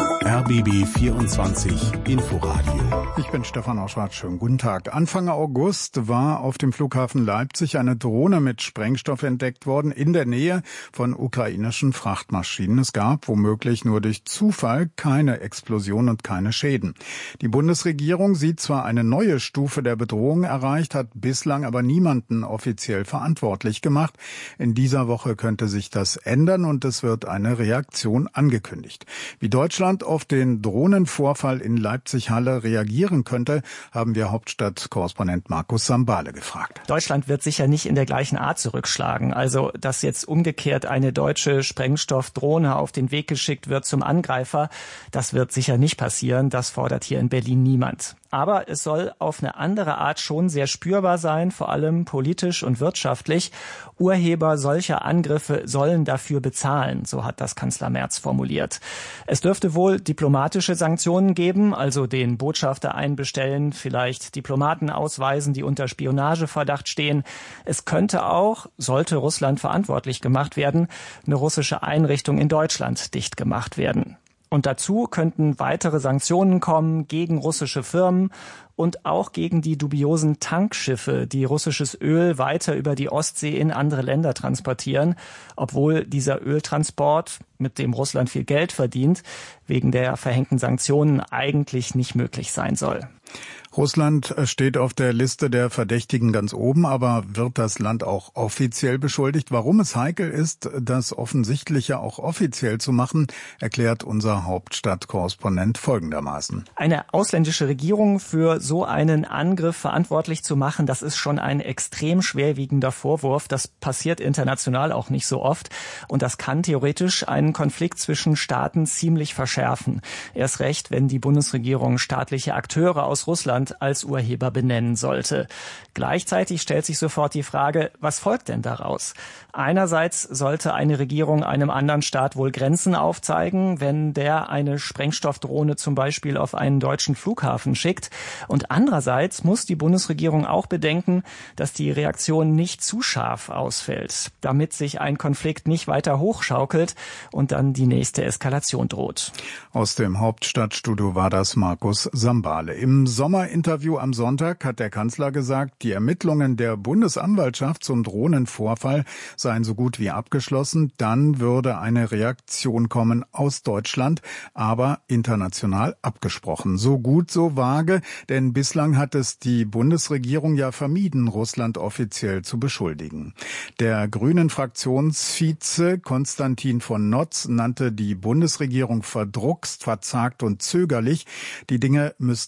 RBB 24 Inforadio. Ich bin Stefan Auschwart. Schönen guten Tag. Anfang August war auf dem Flughafen Leipzig eine Drohne mit Sprengstoff entdeckt worden in der Nähe von ukrainischen Frachtmaschinen. Es gab womöglich nur durch Zufall keine Explosion und keine Schäden. Die Bundesregierung sieht zwar eine neue Stufe der Bedrohung erreicht, hat bislang aber niemanden offiziell verantwortlich gemacht. In dieser Woche könnte sich das ändern und es wird eine Reaktion angekündigt. Wie Deutschland auf den Drohnenvorfall in Leipzig-Halle reagieren könnte, haben wir Hauptstadtkorrespondent Markus Sambale gefragt. Deutschland wird sicher nicht in der gleichen Art zurückschlagen. Also, dass jetzt umgekehrt eine deutsche Sprengstoffdrohne auf den Weg geschickt wird zum Angreifer, das wird sicher nicht passieren. Das fordert hier in Berlin niemand. Aber es soll auf eine andere Art schon sehr spürbar sein, vor allem politisch und wirtschaftlich. Urheber solcher Angriffe sollen dafür bezahlen, so hat das Kanzler Merz formuliert. Es dürfte wohl diplomatische Sanktionen geben, also den Botschafter einbestellen, vielleicht Diplomaten ausweisen, die unter Spionageverdacht stehen. Es könnte auch, sollte Russland verantwortlich gemacht werden, eine russische Einrichtung in Deutschland dicht gemacht werden. Und dazu könnten weitere Sanktionen kommen gegen russische Firmen und auch gegen die dubiosen Tankschiffe, die russisches Öl weiter über die Ostsee in andere Länder transportieren, obwohl dieser Öltransport, mit dem Russland viel Geld verdient, wegen der verhängten Sanktionen eigentlich nicht möglich sein soll. Russland steht auf der Liste der Verdächtigen ganz oben, aber wird das Land auch offiziell beschuldigt? Warum es heikel ist, das Offensichtliche auch offiziell zu machen, erklärt unser Hauptstadtkorrespondent folgendermaßen. Eine ausländische Regierung für so einen Angriff verantwortlich zu machen, das ist schon ein extrem schwerwiegender Vorwurf. Das passiert international auch nicht so oft. Und das kann theoretisch einen Konflikt zwischen Staaten ziemlich verschärfen. Erst recht, wenn die Bundesregierung staatliche Akteure aus Russland als Urheber benennen sollte. Gleichzeitig stellt sich sofort die Frage, was folgt denn daraus? Einerseits sollte eine Regierung einem anderen Staat wohl Grenzen aufzeigen, wenn der eine Sprengstoffdrohne zum Beispiel auf einen deutschen Flughafen schickt. Und andererseits muss die Bundesregierung auch bedenken, dass die Reaktion nicht zu scharf ausfällt, damit sich ein Konflikt nicht weiter hochschaukelt und dann die nächste Eskalation droht. Aus dem Hauptstadtstudio war das Markus Sambale. Im Sommerinterview am Sonntag hat der Kanzler gesagt, die Ermittlungen der Bundesanwaltschaft zum Drohnenvorfall seien so gut wie abgeschlossen. Dann würde eine Reaktion kommen aus Deutschland, aber international abgesprochen. So gut, so vage, denn bislang hat es die Bundesregierung ja vermieden, Russland offiziell zu beschuldigen. Der grünen Fraktionsvize Konstantin von Notz nannte die Bundesregierung verdruckst, verzagt und zögerlich. Die Dinge müssten beim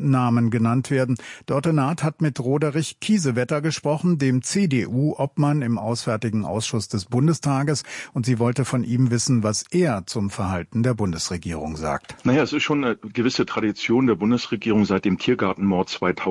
Namen genannt werden. Dörte Naht hat mit Roderich Kiesewetter gesprochen, dem CDU-Obmann im Auswärtigen Ausschuss des Bundestages, und sie wollte von ihm wissen, was er zum Verhalten der Bundesregierung sagt. Naja, es ist schon eine gewisse Tradition der Bundesregierung seit dem Tiergartenmord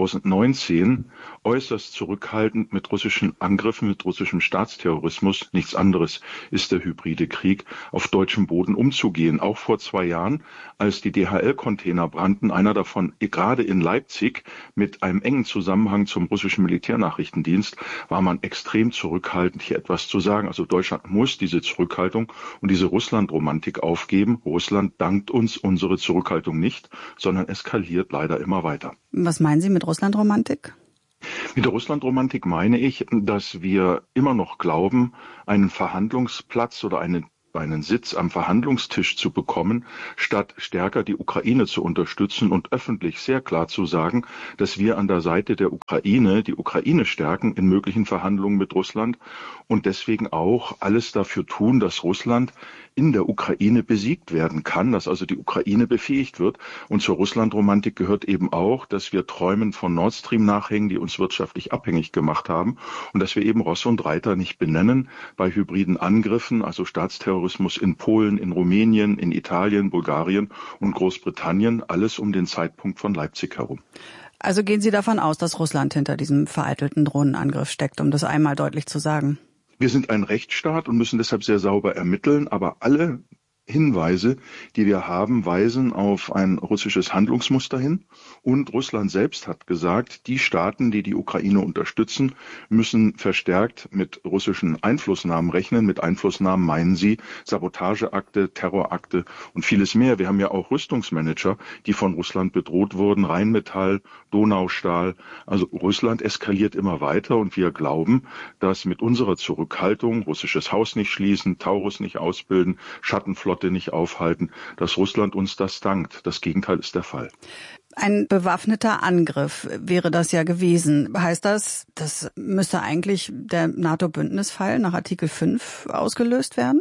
2019, äußerst zurückhaltend mit russischen Angriffen, mit russischem Staatsterrorismus, nichts anderes ist der hybride Krieg, auf deutschem Boden umzugehen. Auch vor 2 Jahren, als die DHL-Container brannten, einer davon gerade in Leipzig mit einem engen Zusammenhang zum russischen Militärnachrichtendienst, war man extrem zurückhaltend, hier etwas zu sagen. Also Deutschland muss diese Zurückhaltung und diese Russland-Romantik aufgeben. Russland dankt uns unsere Zurückhaltung nicht, sondern eskaliert leider immer weiter. Was meinen Sie mit Russland-Romantik? Mit der Russland-Romantik meine ich, dass wir immer noch glauben, einen Verhandlungsplatz oder einen Sitz am Verhandlungstisch zu bekommen, statt stärker die Ukraine zu unterstützen und öffentlich sehr klar zu sagen, dass wir an der Seite der Ukraine die Ukraine stärken in möglichen Verhandlungen mit Russland und deswegen auch alles dafür tun, dass Russland in der Ukraine besiegt werden kann, dass also die Ukraine befähigt wird. Und zur Russland-Romantik gehört eben auch, dass wir träumen von Nord Stream nachhängen, die uns wirtschaftlich abhängig gemacht haben und dass wir eben Ross und Reiter nicht benennen bei hybriden Angriffen, also Staatsterrorismus in Polen, in Rumänien, in Italien, Bulgarien und Großbritannien, alles um den Zeitpunkt von Leipzig herum. Also gehen Sie davon aus, dass Russland hinter diesem vereitelten Drohnenangriff steckt, um das einmal deutlich zu sagen? Wir sind ein Rechtsstaat und müssen deshalb sehr sauber ermitteln, aber alle Hinweise, die wir haben, weisen auf ein russisches Handlungsmuster hin. Und Russland selbst hat gesagt, die Staaten, die die Ukraine unterstützen, müssen verstärkt mit russischen Einflussnahmen rechnen. Mit Einflussnahmen meinen sie Sabotageakte, Terrorakte und vieles mehr. Wir haben ja auch Rüstungsmanager, die von Russland bedroht wurden, Rheinmetall, Donaustahl. Also Russland eskaliert immer weiter und wir glauben, dass mit unserer Zurückhaltung, russisches Haus nicht schließen, Taurus nicht ausbilden, Schattenflotte nicht aufhalten, dass Russland uns das dankt. Das Gegenteil ist der Fall. Ein bewaffneter Angriff wäre das ja gewesen. Heißt das, das müsste eigentlich der NATO-Bündnisfall nach Artikel 5 ausgelöst werden?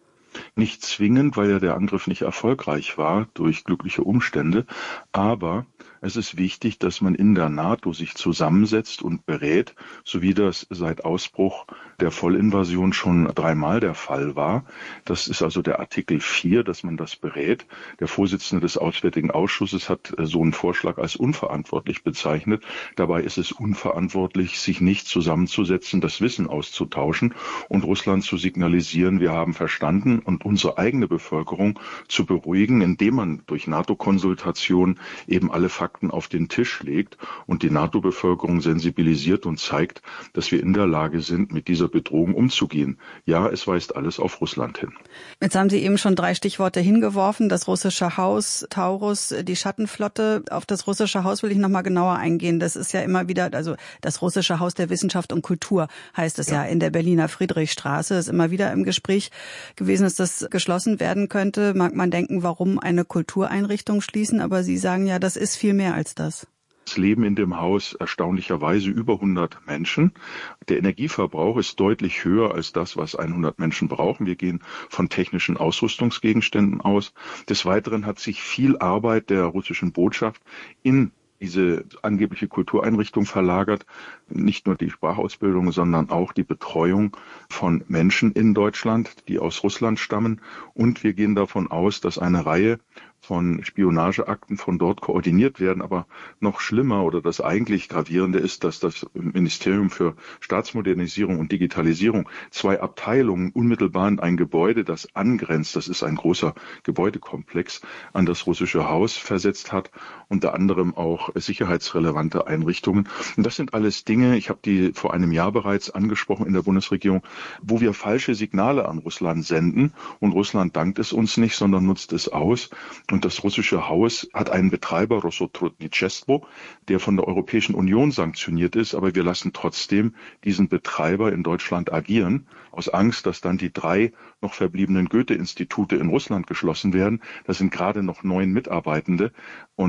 Nicht zwingend, weil ja der Angriff nicht erfolgreich war durch glückliche Umstände, aber es ist wichtig, dass man in der NATO sich zusammensetzt und berät, so wie das seit Ausbruch der Vollinvasion schon 3-mal der Fall war. Das ist also der Artikel 4, dass man das berät. Der Vorsitzende des Auswärtigen Ausschusses hat so einen Vorschlag als unverantwortlich bezeichnet. Dabei ist es unverantwortlich, sich nicht zusammenzusetzen, das Wissen auszutauschen und Russland zu signalisieren, wir haben verstanden und unsere eigene Bevölkerung zu beruhigen, indem man durch NATO-Konsultation eben alle Fakten auf den Tisch legt und die NATO-Bevölkerung sensibilisiert und zeigt, dass wir in der Lage sind, mit dieser Bedrohung umzugehen. Ja, es weist alles auf Russland hin. Jetzt haben Sie eben schon 3 Stichworte hingeworfen. Das russische Haus, Taurus, die Schattenflotte. Auf das russische Haus will ich noch mal genauer eingehen. Das ist ja immer wieder, also das russische Haus der Wissenschaft und Kultur heißt es ja in der Berliner Friedrichstraße. Ist immer wieder im Gespräch gewesen, dass das geschlossen werden könnte. Mag man denken, warum eine Kultureinrichtung schließen? Aber Sie sagen ja, das ist viel mehr als das. Es leben in dem Haus erstaunlicherweise über 100 Menschen. Der Energieverbrauch ist deutlich höher als das, was 100 Menschen brauchen. Wir gehen von technischen Ausrüstungsgegenständen aus. Des Weiteren hat sich viel Arbeit der russischen Botschaft in diese angebliche Kultureinrichtung verlagert. Nicht nur die Sprachausbildung, sondern auch die Betreuung von Menschen in Deutschland, die aus Russland stammen. Und wir gehen davon aus, dass eine Reihe von Spionageakten von dort koordiniert werden. Aber noch schlimmer oder das eigentlich Gravierende ist, dass das Ministerium für Staatsmodernisierung und Digitalisierung 2 Abteilungen unmittelbar in ein Gebäude, das angrenzt, das ist ein großer Gebäudekomplex, an das russische Haus versetzt hat, unter anderem auch sicherheitsrelevante Einrichtungen. Und das sind alles Dinge, ich habe die vor einem Jahr bereits angesprochen in der Bundesregierung, wo wir falsche Signale an Russland senden und Russland dankt es uns nicht, sondern nutzt es aus. Und das russische Haus hat einen Betreiber, Rosotrudnichestvo, der von der Europäischen Union sanktioniert ist, aber wir lassen trotzdem diesen Betreiber in Deutschland agieren, aus Angst, dass dann die 3 noch verbliebenen Goethe-Institute in Russland geschlossen werden. Das sind gerade noch 9 Mitarbeitende und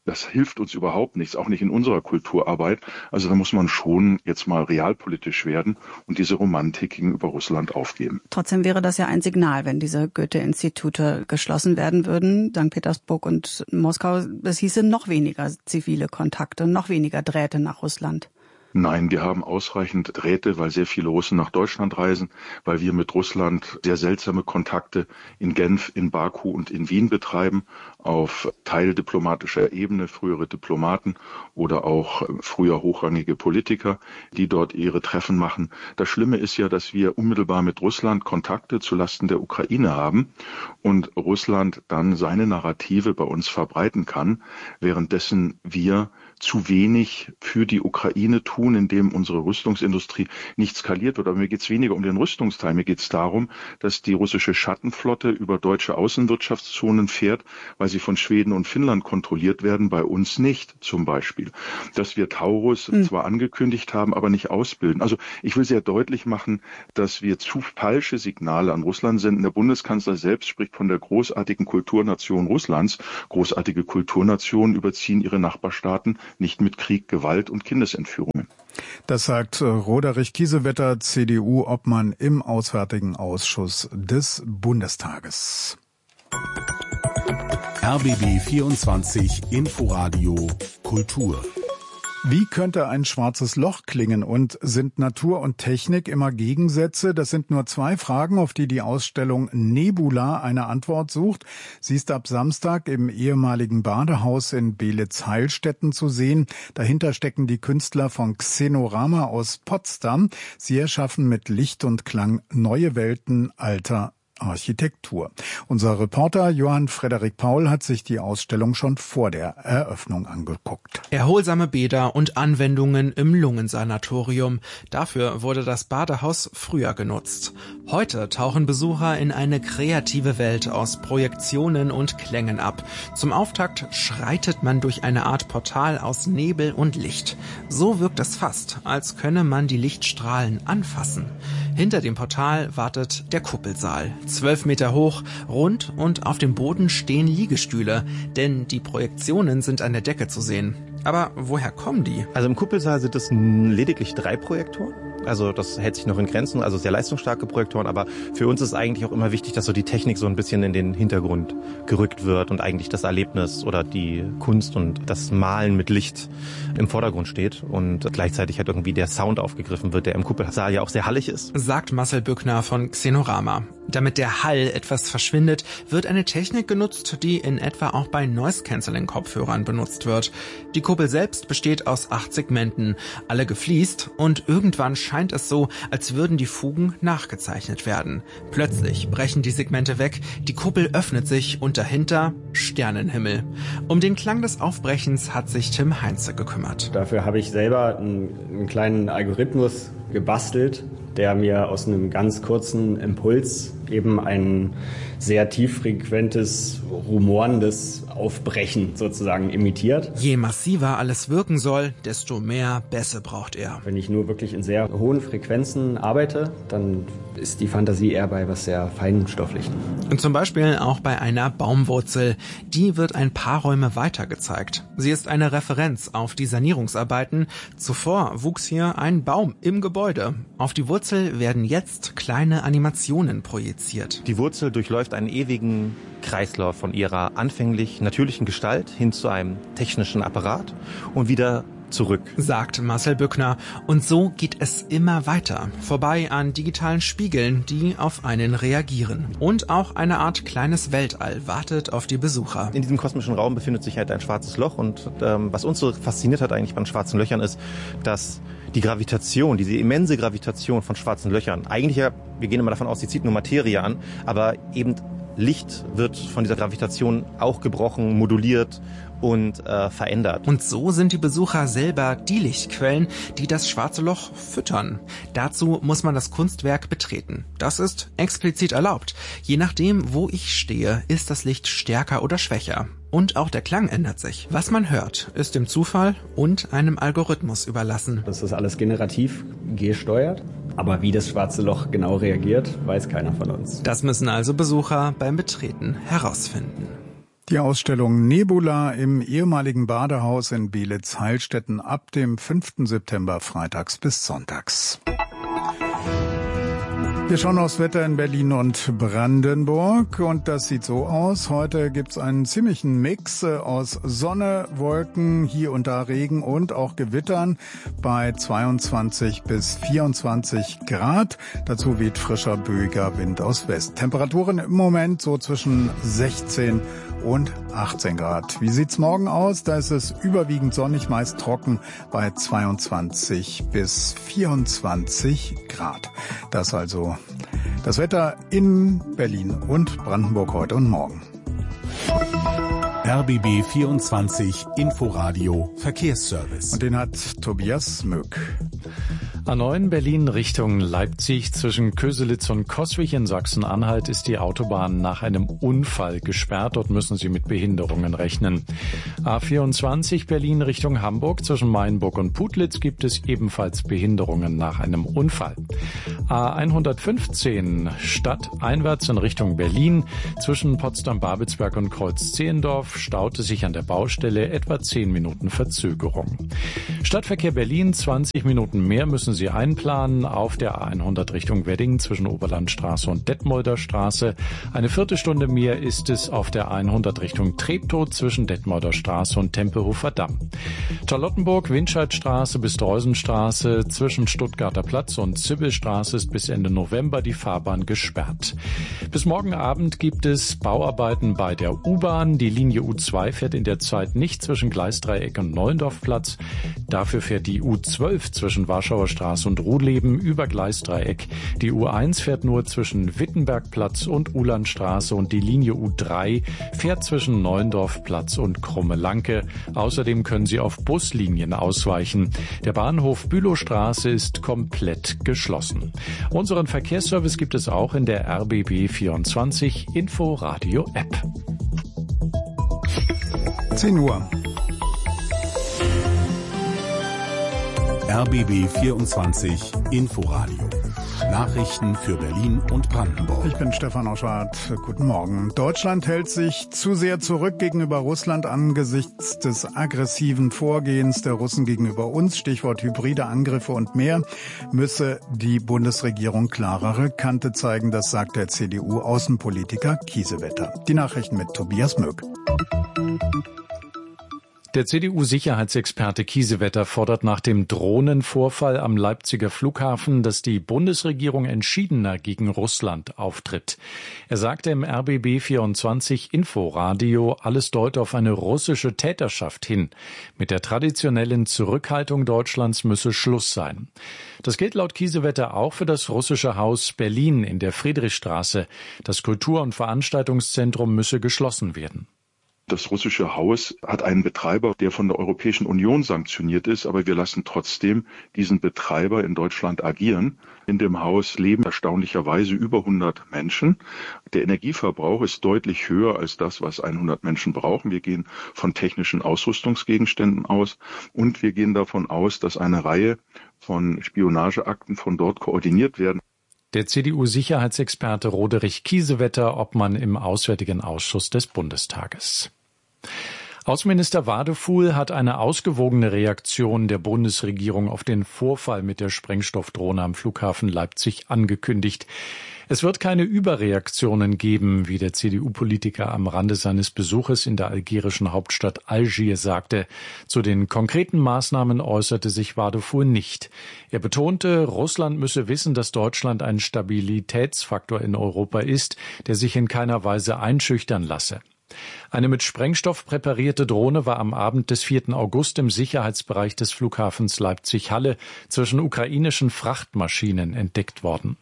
Das hilft uns überhaupt nichts, auch nicht in unserer Kulturarbeit. Also da muss man schon jetzt mal realpolitisch werden und diese Romantik gegenüber Russland aufgeben. Trotzdem wäre das ja ein Signal, wenn diese Goethe-Institute geschlossen werden würden, St. Petersburg und Moskau. Das hieße noch weniger zivile Kontakte, noch weniger Drähte nach Russland. Nein, wir haben ausreichend Drähte, weil sehr viele Russen nach Deutschland reisen, weil wir mit Russland sehr seltsame Kontakte in Genf, in Baku und in Wien betreiben, auf teildiplomatischer Ebene, frühere Diplomaten oder auch früher hochrangige Politiker, die dort ihre Treffen machen. Das Schlimme ist ja, dass wir unmittelbar mit Russland Kontakte zulasten der Ukraine haben und Russland dann seine Narrative bei uns verbreiten kann, währenddessen wir zu wenig für die Ukraine tun, indem unsere Rüstungsindustrie nicht skaliert wird. Aber mir geht es weniger um den Rüstungsteil. Mir geht es darum, dass die russische Schattenflotte über deutsche Außenwirtschaftszonen fährt, weil sie von Schweden und Finnland kontrolliert werden, bei uns nicht zum Beispiel. Dass wir Taurus zwar angekündigt haben, aber nicht ausbilden. Also ich will sehr deutlich machen, dass wir zu falsche Signale an Russland senden. Der Bundeskanzler selbst spricht von der großartigen Kulturnation Russlands. Großartige Kulturnationen überziehen ihre Nachbarstaaten nicht mit Krieg, Gewalt und Kindesentführungen. Das sagt Roderich Kiesewetter, CDU-Obmann im Auswärtigen Ausschuss des Bundestages. RBB 24 Inforadio Kultur. Wie könnte ein schwarzes Loch klingen und sind Natur und Technik immer Gegensätze? Das sind nur 2 Fragen, auf die die Ausstellung Nebula eine Antwort sucht. Sie ist ab Samstag im ehemaligen Badehaus in Beelitz-Heilstätten zu sehen. Dahinter stecken die Künstler von Xenorama aus Potsdam. Sie erschaffen mit Licht und Klang neue Welten alter Architektur. Unser Reporter Johann Frederik Paul hat sich die Ausstellung schon vor der Eröffnung angeguckt. Erholsame Bäder und Anwendungen im Lungensanatorium. Dafür wurde das Badehaus früher genutzt. Heute tauchen Besucher in eine kreative Welt aus Projektionen und Klängen ab. Zum Auftakt schreitet man durch eine Art Portal aus Nebel und Licht. So wirkt es fast, als könne man die Lichtstrahlen anfassen. Hinter dem Portal wartet der Kuppelsaal. 12 Meter hoch, rund und auf dem Boden stehen Liegestühle, denn die Projektionen sind an der Decke zu sehen. Aber woher kommen die? Also im Kuppelsaal sind es lediglich 3 Projektoren. Also das hält sich noch in Grenzen, also sehr leistungsstarke Projektoren. Aber für uns ist eigentlich auch immer wichtig, dass so die Technik so ein bisschen in den Hintergrund gerückt wird und eigentlich das Erlebnis oder die Kunst und das Malen mit Licht im Vordergrund steht. Und gleichzeitig halt irgendwie der Sound aufgegriffen wird, der im Kuppelsaal ja auch sehr hallig ist. Sagt Marcel Bückner von Xenorama. Damit der Hall etwas verschwindet, wird eine Technik genutzt, die in etwa auch bei Noise-Canceling-Kopfhörern benutzt wird. Die Kuppel selbst besteht aus 8 Segmenten, alle gefliest, und irgendwann scheint es so, als würden die Fugen nachgezeichnet werden. Plötzlich brechen die Segmente weg, die Kuppel öffnet sich und dahinter Sternenhimmel. Um den Klang des Aufbrechens hat sich Tim Heinze gekümmert. Dafür habe ich selber einen kleinen Algorithmus gebastelt, der mir aus einem ganz kurzen Impuls eben ein sehr tieffrequentes, rumorendes Aufbrechen sozusagen imitiert. Je massiver alles wirken soll, desto mehr Bässe braucht er. Wenn ich nur wirklich in sehr hohen Frequenzen arbeite, dann ist die Fantasie eher bei was sehr Feinstofflichem. Und zum Beispiel auch bei einer Baumwurzel. Die wird ein paar Räume weiter gezeigt. Sie ist eine Referenz auf die Sanierungsarbeiten. Zuvor wuchs hier ein Baum im Gebäude. Auf die Wurzel werden jetzt kleine Animationen projiziert. Die Wurzel durchläuft einen ewigen Kreislauf von ihrer anfänglich natürlichen Gestalt hin zu einem technischen Apparat und wieder zurück, sagt Marcel Bückner. Und so geht es immer weiter. Vorbei an digitalen Spiegeln, die auf einen reagieren. Und auch eine Art kleines Weltall wartet auf die Besucher. In diesem kosmischen Raum befindet sich halt ein schwarzes Loch. Und was uns so fasziniert hat eigentlich bei den schwarzen Löchern ist, dass die Gravitation, diese immense Gravitation von schwarzen Löchern, eigentlich ja, wir gehen immer davon aus, sie zieht nur Materie an, aber eben Licht wird von dieser Gravitation auch gebrochen, moduliert und verändert. Und so sind die Besucher selber die Lichtquellen, die das schwarze Loch füttern. Dazu muss man das Kunstwerk betreten. Das ist explizit erlaubt. Je nachdem, wo ich stehe, ist das Licht stärker oder schwächer. Und auch der Klang ändert sich. Was man hört, ist dem Zufall und einem Algorithmus überlassen. Das ist alles generativ gesteuert. Aber wie das schwarze Loch genau reagiert, weiß keiner von uns. Das müssen also Besucher beim Betreten herausfinden. Die Ausstellung Nebula im ehemaligen Badehaus in Beelitz-Heilstätten ab dem 5. September freitags bis sonntags. Wir schauen aufs Wetter in Berlin und Brandenburg und das sieht so aus. Heute gibt's einen ziemlichen Mix aus Sonne, Wolken, hier und da Regen und auch Gewittern bei 22 bis 24 Grad. Dazu weht frischer, böiger Wind aus West. Temperaturen im Moment so zwischen 16 und 18 Grad. Wie sieht's morgen aus? Da ist es überwiegend sonnig, meist trocken bei 22 bis 24 Grad. Das also das Wetter in Berlin und Brandenburg heute und morgen. RBB 24 Inforadio Verkehrsservice. Und den hat Tobias Möck. A9 Berlin Richtung Leipzig zwischen Köselitz und Coswig in Sachsen-Anhalt ist die Autobahn nach einem Unfall gesperrt. Dort müssen Sie mit Behinderungen rechnen. A24 Berlin Richtung Hamburg zwischen Mainburg und Putlitz gibt es ebenfalls Behinderungen nach einem Unfall. A115 stadteinwärts in Richtung Berlin zwischen Potsdam-Babelsberg und Kreuz-Zehendorf staute sich an der Baustelle etwa 10 Minuten Verzögerung. Stadtverkehr Berlin 20 Minuten mehr müssen Sie einplanen auf der A100 Richtung Wedding zwischen Oberlandstraße und Detmolder Straße. Eine Viertelstunde mehr ist es auf der A100 Richtung Treptow zwischen Detmolder Straße und Tempelhofer Damm. Charlottenburg, Windscheidstraße bis Dreusenstraße zwischen Stuttgarter Platz und Zibbelstraße ist bis Ende November die Fahrbahn gesperrt. Bis morgen Abend gibt es Bauarbeiten bei der U-Bahn. Die Linie U2 fährt in der Zeit nicht zwischen Gleisdreieck und Neuendorfplatz. Dafür fährt die U12 zwischen Warschauer Straße und Ruhleben über Gleisdreieck. Die U1 fährt nur zwischen Wittenbergplatz und Ulandstraße und die Linie U3 fährt zwischen Neuendorfplatz und Krumme-Lanke. Außerdem können Sie auf Buslinien ausweichen. Der Bahnhof Bülowstraße ist komplett geschlossen. Unseren Verkehrsservice gibt es auch in der RBB 24 Inforadio App. 10 Uhr. RBB 24 Inforadio. Nachrichten für Berlin und Brandenburg. Ich bin Stefan Oschwart. Guten Morgen. Deutschland hält sich zu sehr zurück gegenüber Russland angesichts des aggressiven Vorgehens der Russen gegenüber uns. Stichwort hybride Angriffe und mehr. Müsse die Bundesregierung klarere Kante zeigen. Das sagt der CDU-Außenpolitiker Kiesewetter. Die Nachrichten mit Tobias Möck. Der CDU-Sicherheitsexperte Kiesewetter fordert nach dem Drohnenvorfall am Leipziger Flughafen, dass die Bundesregierung entschiedener gegen Russland auftritt. Er sagte im RBB 24 Inforadio, alles deute auf eine russische Täterschaft hin. Mit der traditionellen Zurückhaltung Deutschlands müsse Schluss sein. Das gilt laut Kiesewetter auch für das russische Haus Berlin in der Friedrichstraße. Das Kultur- und Veranstaltungszentrum müsse geschlossen werden. Das russische Haus hat einen Betreiber, der von der Europäischen Union sanktioniert ist, aber wir lassen trotzdem diesen Betreiber in Deutschland agieren. In dem Haus leben erstaunlicherweise über 100 Menschen. Der Energieverbrauch ist deutlich höher als das, was 100 Menschen brauchen. Wir gehen von technischen Ausrüstungsgegenständen aus und wir gehen davon aus, dass eine Reihe von Spionageakten von dort koordiniert werden. Der CDU-Sicherheitsexperte Roderich Kiesewetter, Obmann im Auswärtigen Ausschuss des Bundestages. Außenminister Wadefuhl hat eine ausgewogene Reaktion der Bundesregierung auf den Vorfall mit der Sprengstoffdrohne am Flughafen Leipzig angekündigt. Es wird keine Überreaktionen geben, wie der CDU-Politiker am Rande seines Besuches in der algerischen Hauptstadt Algier sagte. Zu den konkreten Maßnahmen äußerte sich Wadefuhl nicht. Er betonte, Russland müsse wissen, dass Deutschland ein Stabilitätsfaktor in Europa ist, der sich in keiner Weise einschüchtern lasse. Eine mit Sprengstoff präparierte Drohne war am Abend des 4. August im Sicherheitsbereich des Flughafens Leipzig-Halle zwischen ukrainischen Frachtmaschinen entdeckt worden.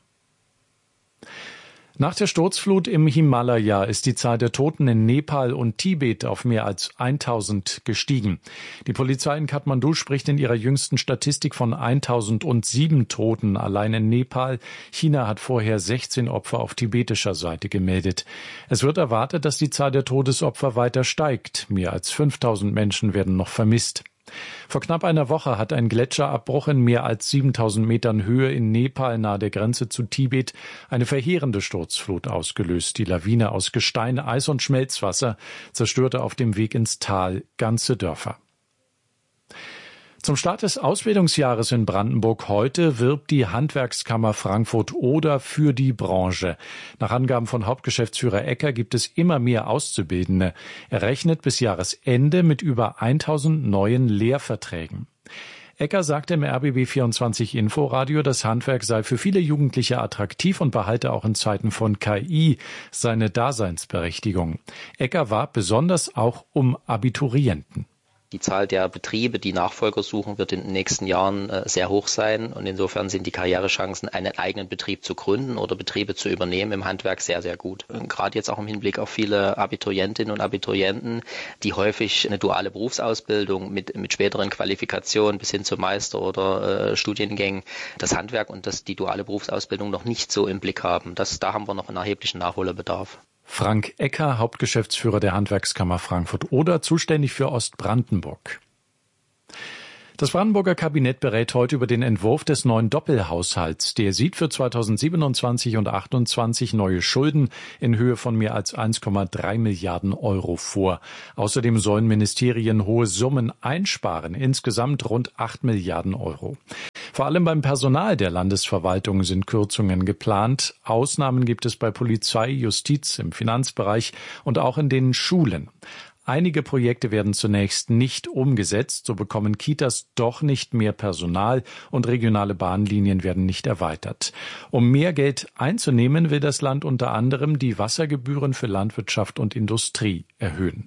Nach der Sturzflut im Himalaya ist die Zahl der Toten in Nepal und Tibet auf mehr als 1000 gestiegen. Die Polizei in Kathmandu spricht in ihrer jüngsten Statistik von 1007 Toten allein in Nepal. China hat vorher 16 Opfer auf tibetischer Seite gemeldet. Es wird erwartet, dass die Zahl der Todesopfer weiter steigt. Mehr als 5000 Menschen werden noch vermisst. Vor knapp einer Woche hat ein Gletscherabbruch in mehr als 7000 Metern Höhe in Nepal nahe der Grenze zu Tibet eine verheerende Sturzflut ausgelöst. Die Lawine aus Gestein, Eis und Schmelzwasser zerstörte auf dem Weg ins Tal ganze Dörfer. Zum Start des Ausbildungsjahres in Brandenburg heute wirbt die Handwerkskammer Frankfurt-Oder für die Branche. Nach Angaben von Hauptgeschäftsführer Ecker gibt es immer mehr Auszubildende. Er rechnet bis Jahresende mit über 1000 neuen Lehrverträgen. Ecker sagte im RBB24 Inforadio, das Handwerk sei für viele Jugendliche attraktiv und behalte auch in Zeiten von KI seine Daseinsberechtigung. Ecker warb besonders auch um Abiturienten. Die Zahl der Betriebe, die Nachfolger suchen, wird in den nächsten Jahren sehr hoch sein. Und insofern sind die Karrierechancen, einen eigenen Betrieb zu gründen oder Betriebe zu übernehmen im Handwerk sehr, sehr gut. Und gerade jetzt auch im Hinblick auf viele Abiturientinnen und Abiturienten, die häufig eine duale Berufsausbildung mit späteren Qualifikationen bis hin zum Meister oder Studiengängen das Handwerk und die duale Berufsausbildung noch nicht so im Blick haben. Da haben wir noch einen erheblichen Nachholbedarf. Frank Ecker, Hauptgeschäftsführer der Handwerkskammer Frankfurt-Oder, zuständig für Ostbrandenburg. Das Brandenburger Kabinett berät heute über den Entwurf des neuen Doppelhaushalts. Der sieht für 2027 und 2028 neue Schulden in Höhe von mehr als 1,3 Milliarden Euro vor. Außerdem sollen Ministerien hohe Summen einsparen, insgesamt rund 8 Milliarden Euro. Vor allem beim Personal der Landesverwaltung sind Kürzungen geplant. Ausnahmen gibt es bei Polizei, Justiz, im Finanzbereich und auch in den Schulen. Einige Projekte werden zunächst nicht umgesetzt, so bekommen Kitas doch nicht mehr Personal und regionale Bahnlinien werden nicht erweitert. Um mehr Geld einzunehmen, will das Land unter anderem die Wassergebühren für Landwirtschaft und Industrie erhöhen.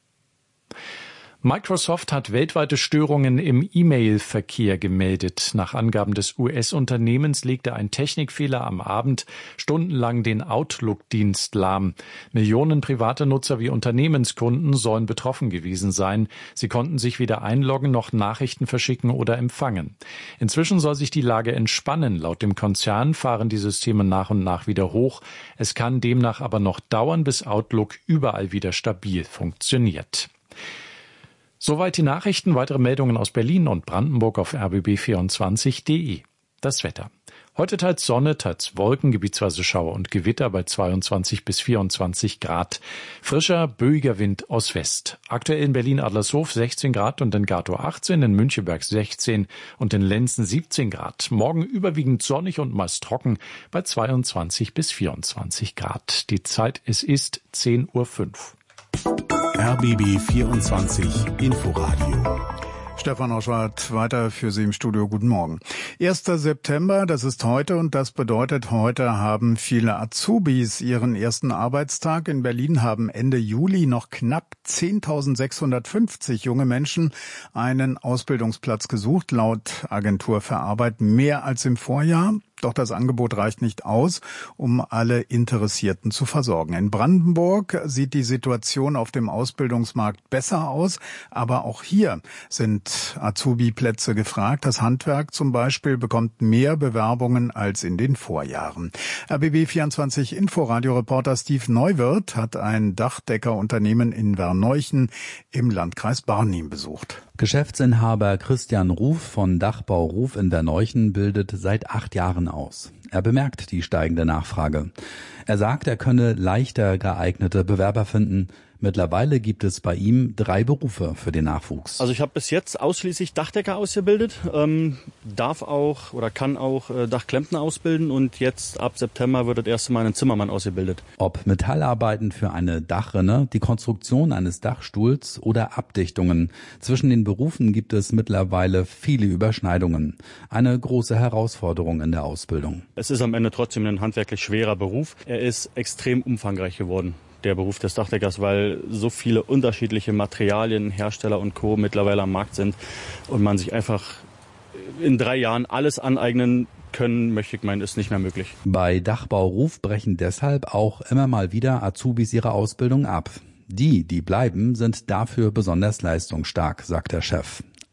Microsoft hat weltweite Störungen im E-Mail-Verkehr gemeldet. Nach Angaben des US-Unternehmens legte ein Technikfehler am Abend stundenlang den Outlook-Dienst lahm. Millionen private Nutzer wie Unternehmenskunden sollen betroffen gewesen sein. Sie konnten sich weder einloggen noch Nachrichten verschicken oder empfangen. Inzwischen soll sich die Lage entspannen. Laut dem Konzern fahren die Systeme nach und nach wieder hoch. Es kann demnach aber noch dauern, bis Outlook überall wieder stabil funktioniert. Soweit die Nachrichten. Weitere Meldungen aus Berlin und Brandenburg auf rbb24.de. Das Wetter. Heute teils Sonne, teils Wolken, gebietsweise Schauer und Gewitter bei 22 bis 24 Grad. Frischer, böiger Wind aus West. Aktuell in Berlin-Adlershof 16 Grad und in Gatow 18, in Müncheberg 16 und in Lenzen 17 Grad. Morgen überwiegend sonnig und meist trocken bei 22 bis 24 Grad. Die Zeit, es ist 10:05 Uhr. RBB 24 Inforadio. Stefan Oschwart weiter für Sie im Studio. Guten Morgen. 1. September, das ist heute und das bedeutet, heute haben viele Azubis ihren ersten Arbeitstag. In Berlin haben Ende Juli noch knapp 10.650 junge Menschen einen Ausbildungsplatz gesucht, laut Agentur für Arbeit mehr als im Vorjahr. Doch das Angebot reicht nicht aus, um alle Interessierten zu versorgen. In Brandenburg sieht die Situation auf dem Ausbildungsmarkt besser aus, aber auch hier sind Azubi-Plätze gefragt. Das Handwerk zum Beispiel bekommt mehr Bewerbungen als in den Vorjahren. RBB24 Inforadio-Reporter Steve Neuwirth hat ein Dachdeckerunternehmen in Werneuchen im Landkreis Barnim besucht. Geschäftsinhaber Christian Ruf von Dachbau Ruf in Werneuchen bildet seit 8 Jahren aus. Er bemerkt die steigende Nachfrage. Er sagt, er könne leichter geeignete Bewerber finden. Mittlerweile gibt es bei ihm 3 Berufe für den Nachwuchs. Also ich habe bis jetzt ausschließlich Dachdecker ausgebildet, darf auch oder kann auch Dachklempner ausbilden und jetzt ab September wird das erste Mal ein Zimmermann ausgebildet. Ob Metallarbeiten für eine Dachrinne, die Konstruktion eines Dachstuhls oder Abdichtungen. Zwischen den Berufen gibt es mittlerweile viele Überschneidungen. Eine große Herausforderung in der Ausbildung. Es ist am Ende trotzdem ein handwerklich schwerer Beruf. Er ist extrem umfangreich geworden, der Beruf des Dachdeckers, weil so viele unterschiedliche Materialien, Hersteller und Co. mittlerweile am Markt sind und man sich einfach in 3 Jahren alles aneignen können, möchte ich meinen, ist nicht mehr möglich. Bei Dachbau Ruf brechen deshalb auch immer mal wieder Azubis ihre Ausbildung ab. Die bleiben, sind dafür besonders leistungsstark, sagt der Chef.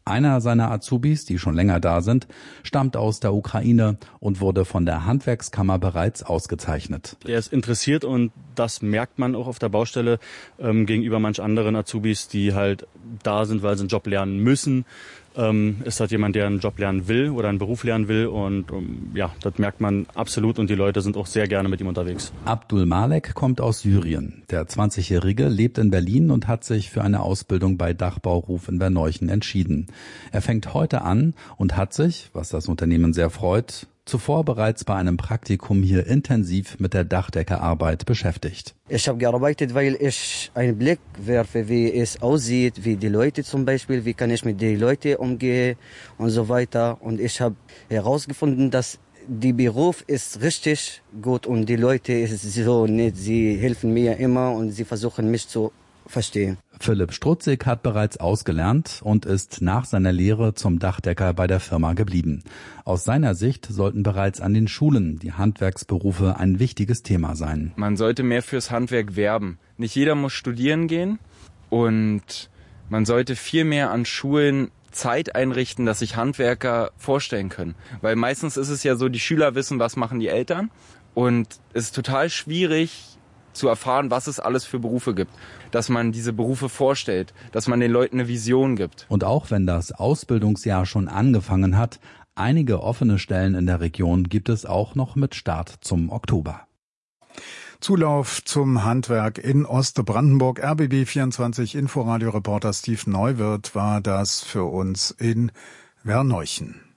Einer seiner Azubis, die schon länger da sind, stammt aus der Ukraine und wurde von der Handwerkskammer bereits ausgezeichnet. Er ist interessiert und das merkt man auch auf der Baustelle gegenüber manch anderen Azubis, die halt da sind, weil sie einen Job lernen müssen. Ist halt jemand, der einen Job lernen will oder einen Beruf lernen will und ja, das merkt man absolut und die Leute sind auch sehr gerne mit ihm unterwegs. Abdul Malek kommt aus Syrien. Der 20-Jährige lebt in Berlin und hat sich für eine Ausbildung bei Dachbau Ruf in Berneuchen entschieden. Er fängt heute an und hat sich, was das Unternehmen sehr freut, zuvor bereits bei einem Praktikum hier intensiv mit der Dachdeckerarbeit beschäftigt. Ich habe gearbeitet, weil ich einen Blick werfe, wie es aussieht, wie die Leute zum Beispiel, wie kann ich mit den Leuten umgehen und so weiter. Und ich habe herausgefunden, dass der Beruf ist richtig gut und die Leute ist so nett. Sie helfen mir immer und sie versuchen mich zu verstehen. Philipp Strutzig hat bereits ausgelernt und ist nach seiner Lehre zum Dachdecker bei der Firma geblieben. Aus seiner Sicht sollten bereits an den Schulen die Handwerksberufe ein wichtiges Thema sein. Man sollte mehr fürs Handwerk werben. Nicht jeder muss studieren gehen und man sollte viel mehr an Schulen Zeit einrichten, dass sich Handwerker vorstellen können. Weil meistens ist es ja so, die Schüler wissen, was machen die Eltern und es ist total schwierig zu erfahren, was es alles für Berufe gibt, dass man diese Berufe vorstellt, dass man den Leuten eine Vision gibt. Und auch wenn das Ausbildungsjahr schon angefangen hat, einige offene Stellen in der Region gibt es auch noch mit Start zum Oktober. Zulauf zum Handwerk in Ostbrandenburg. RBB 24 Inforadio-Reporter Steve Neuwirth war das für uns in Verneuchen.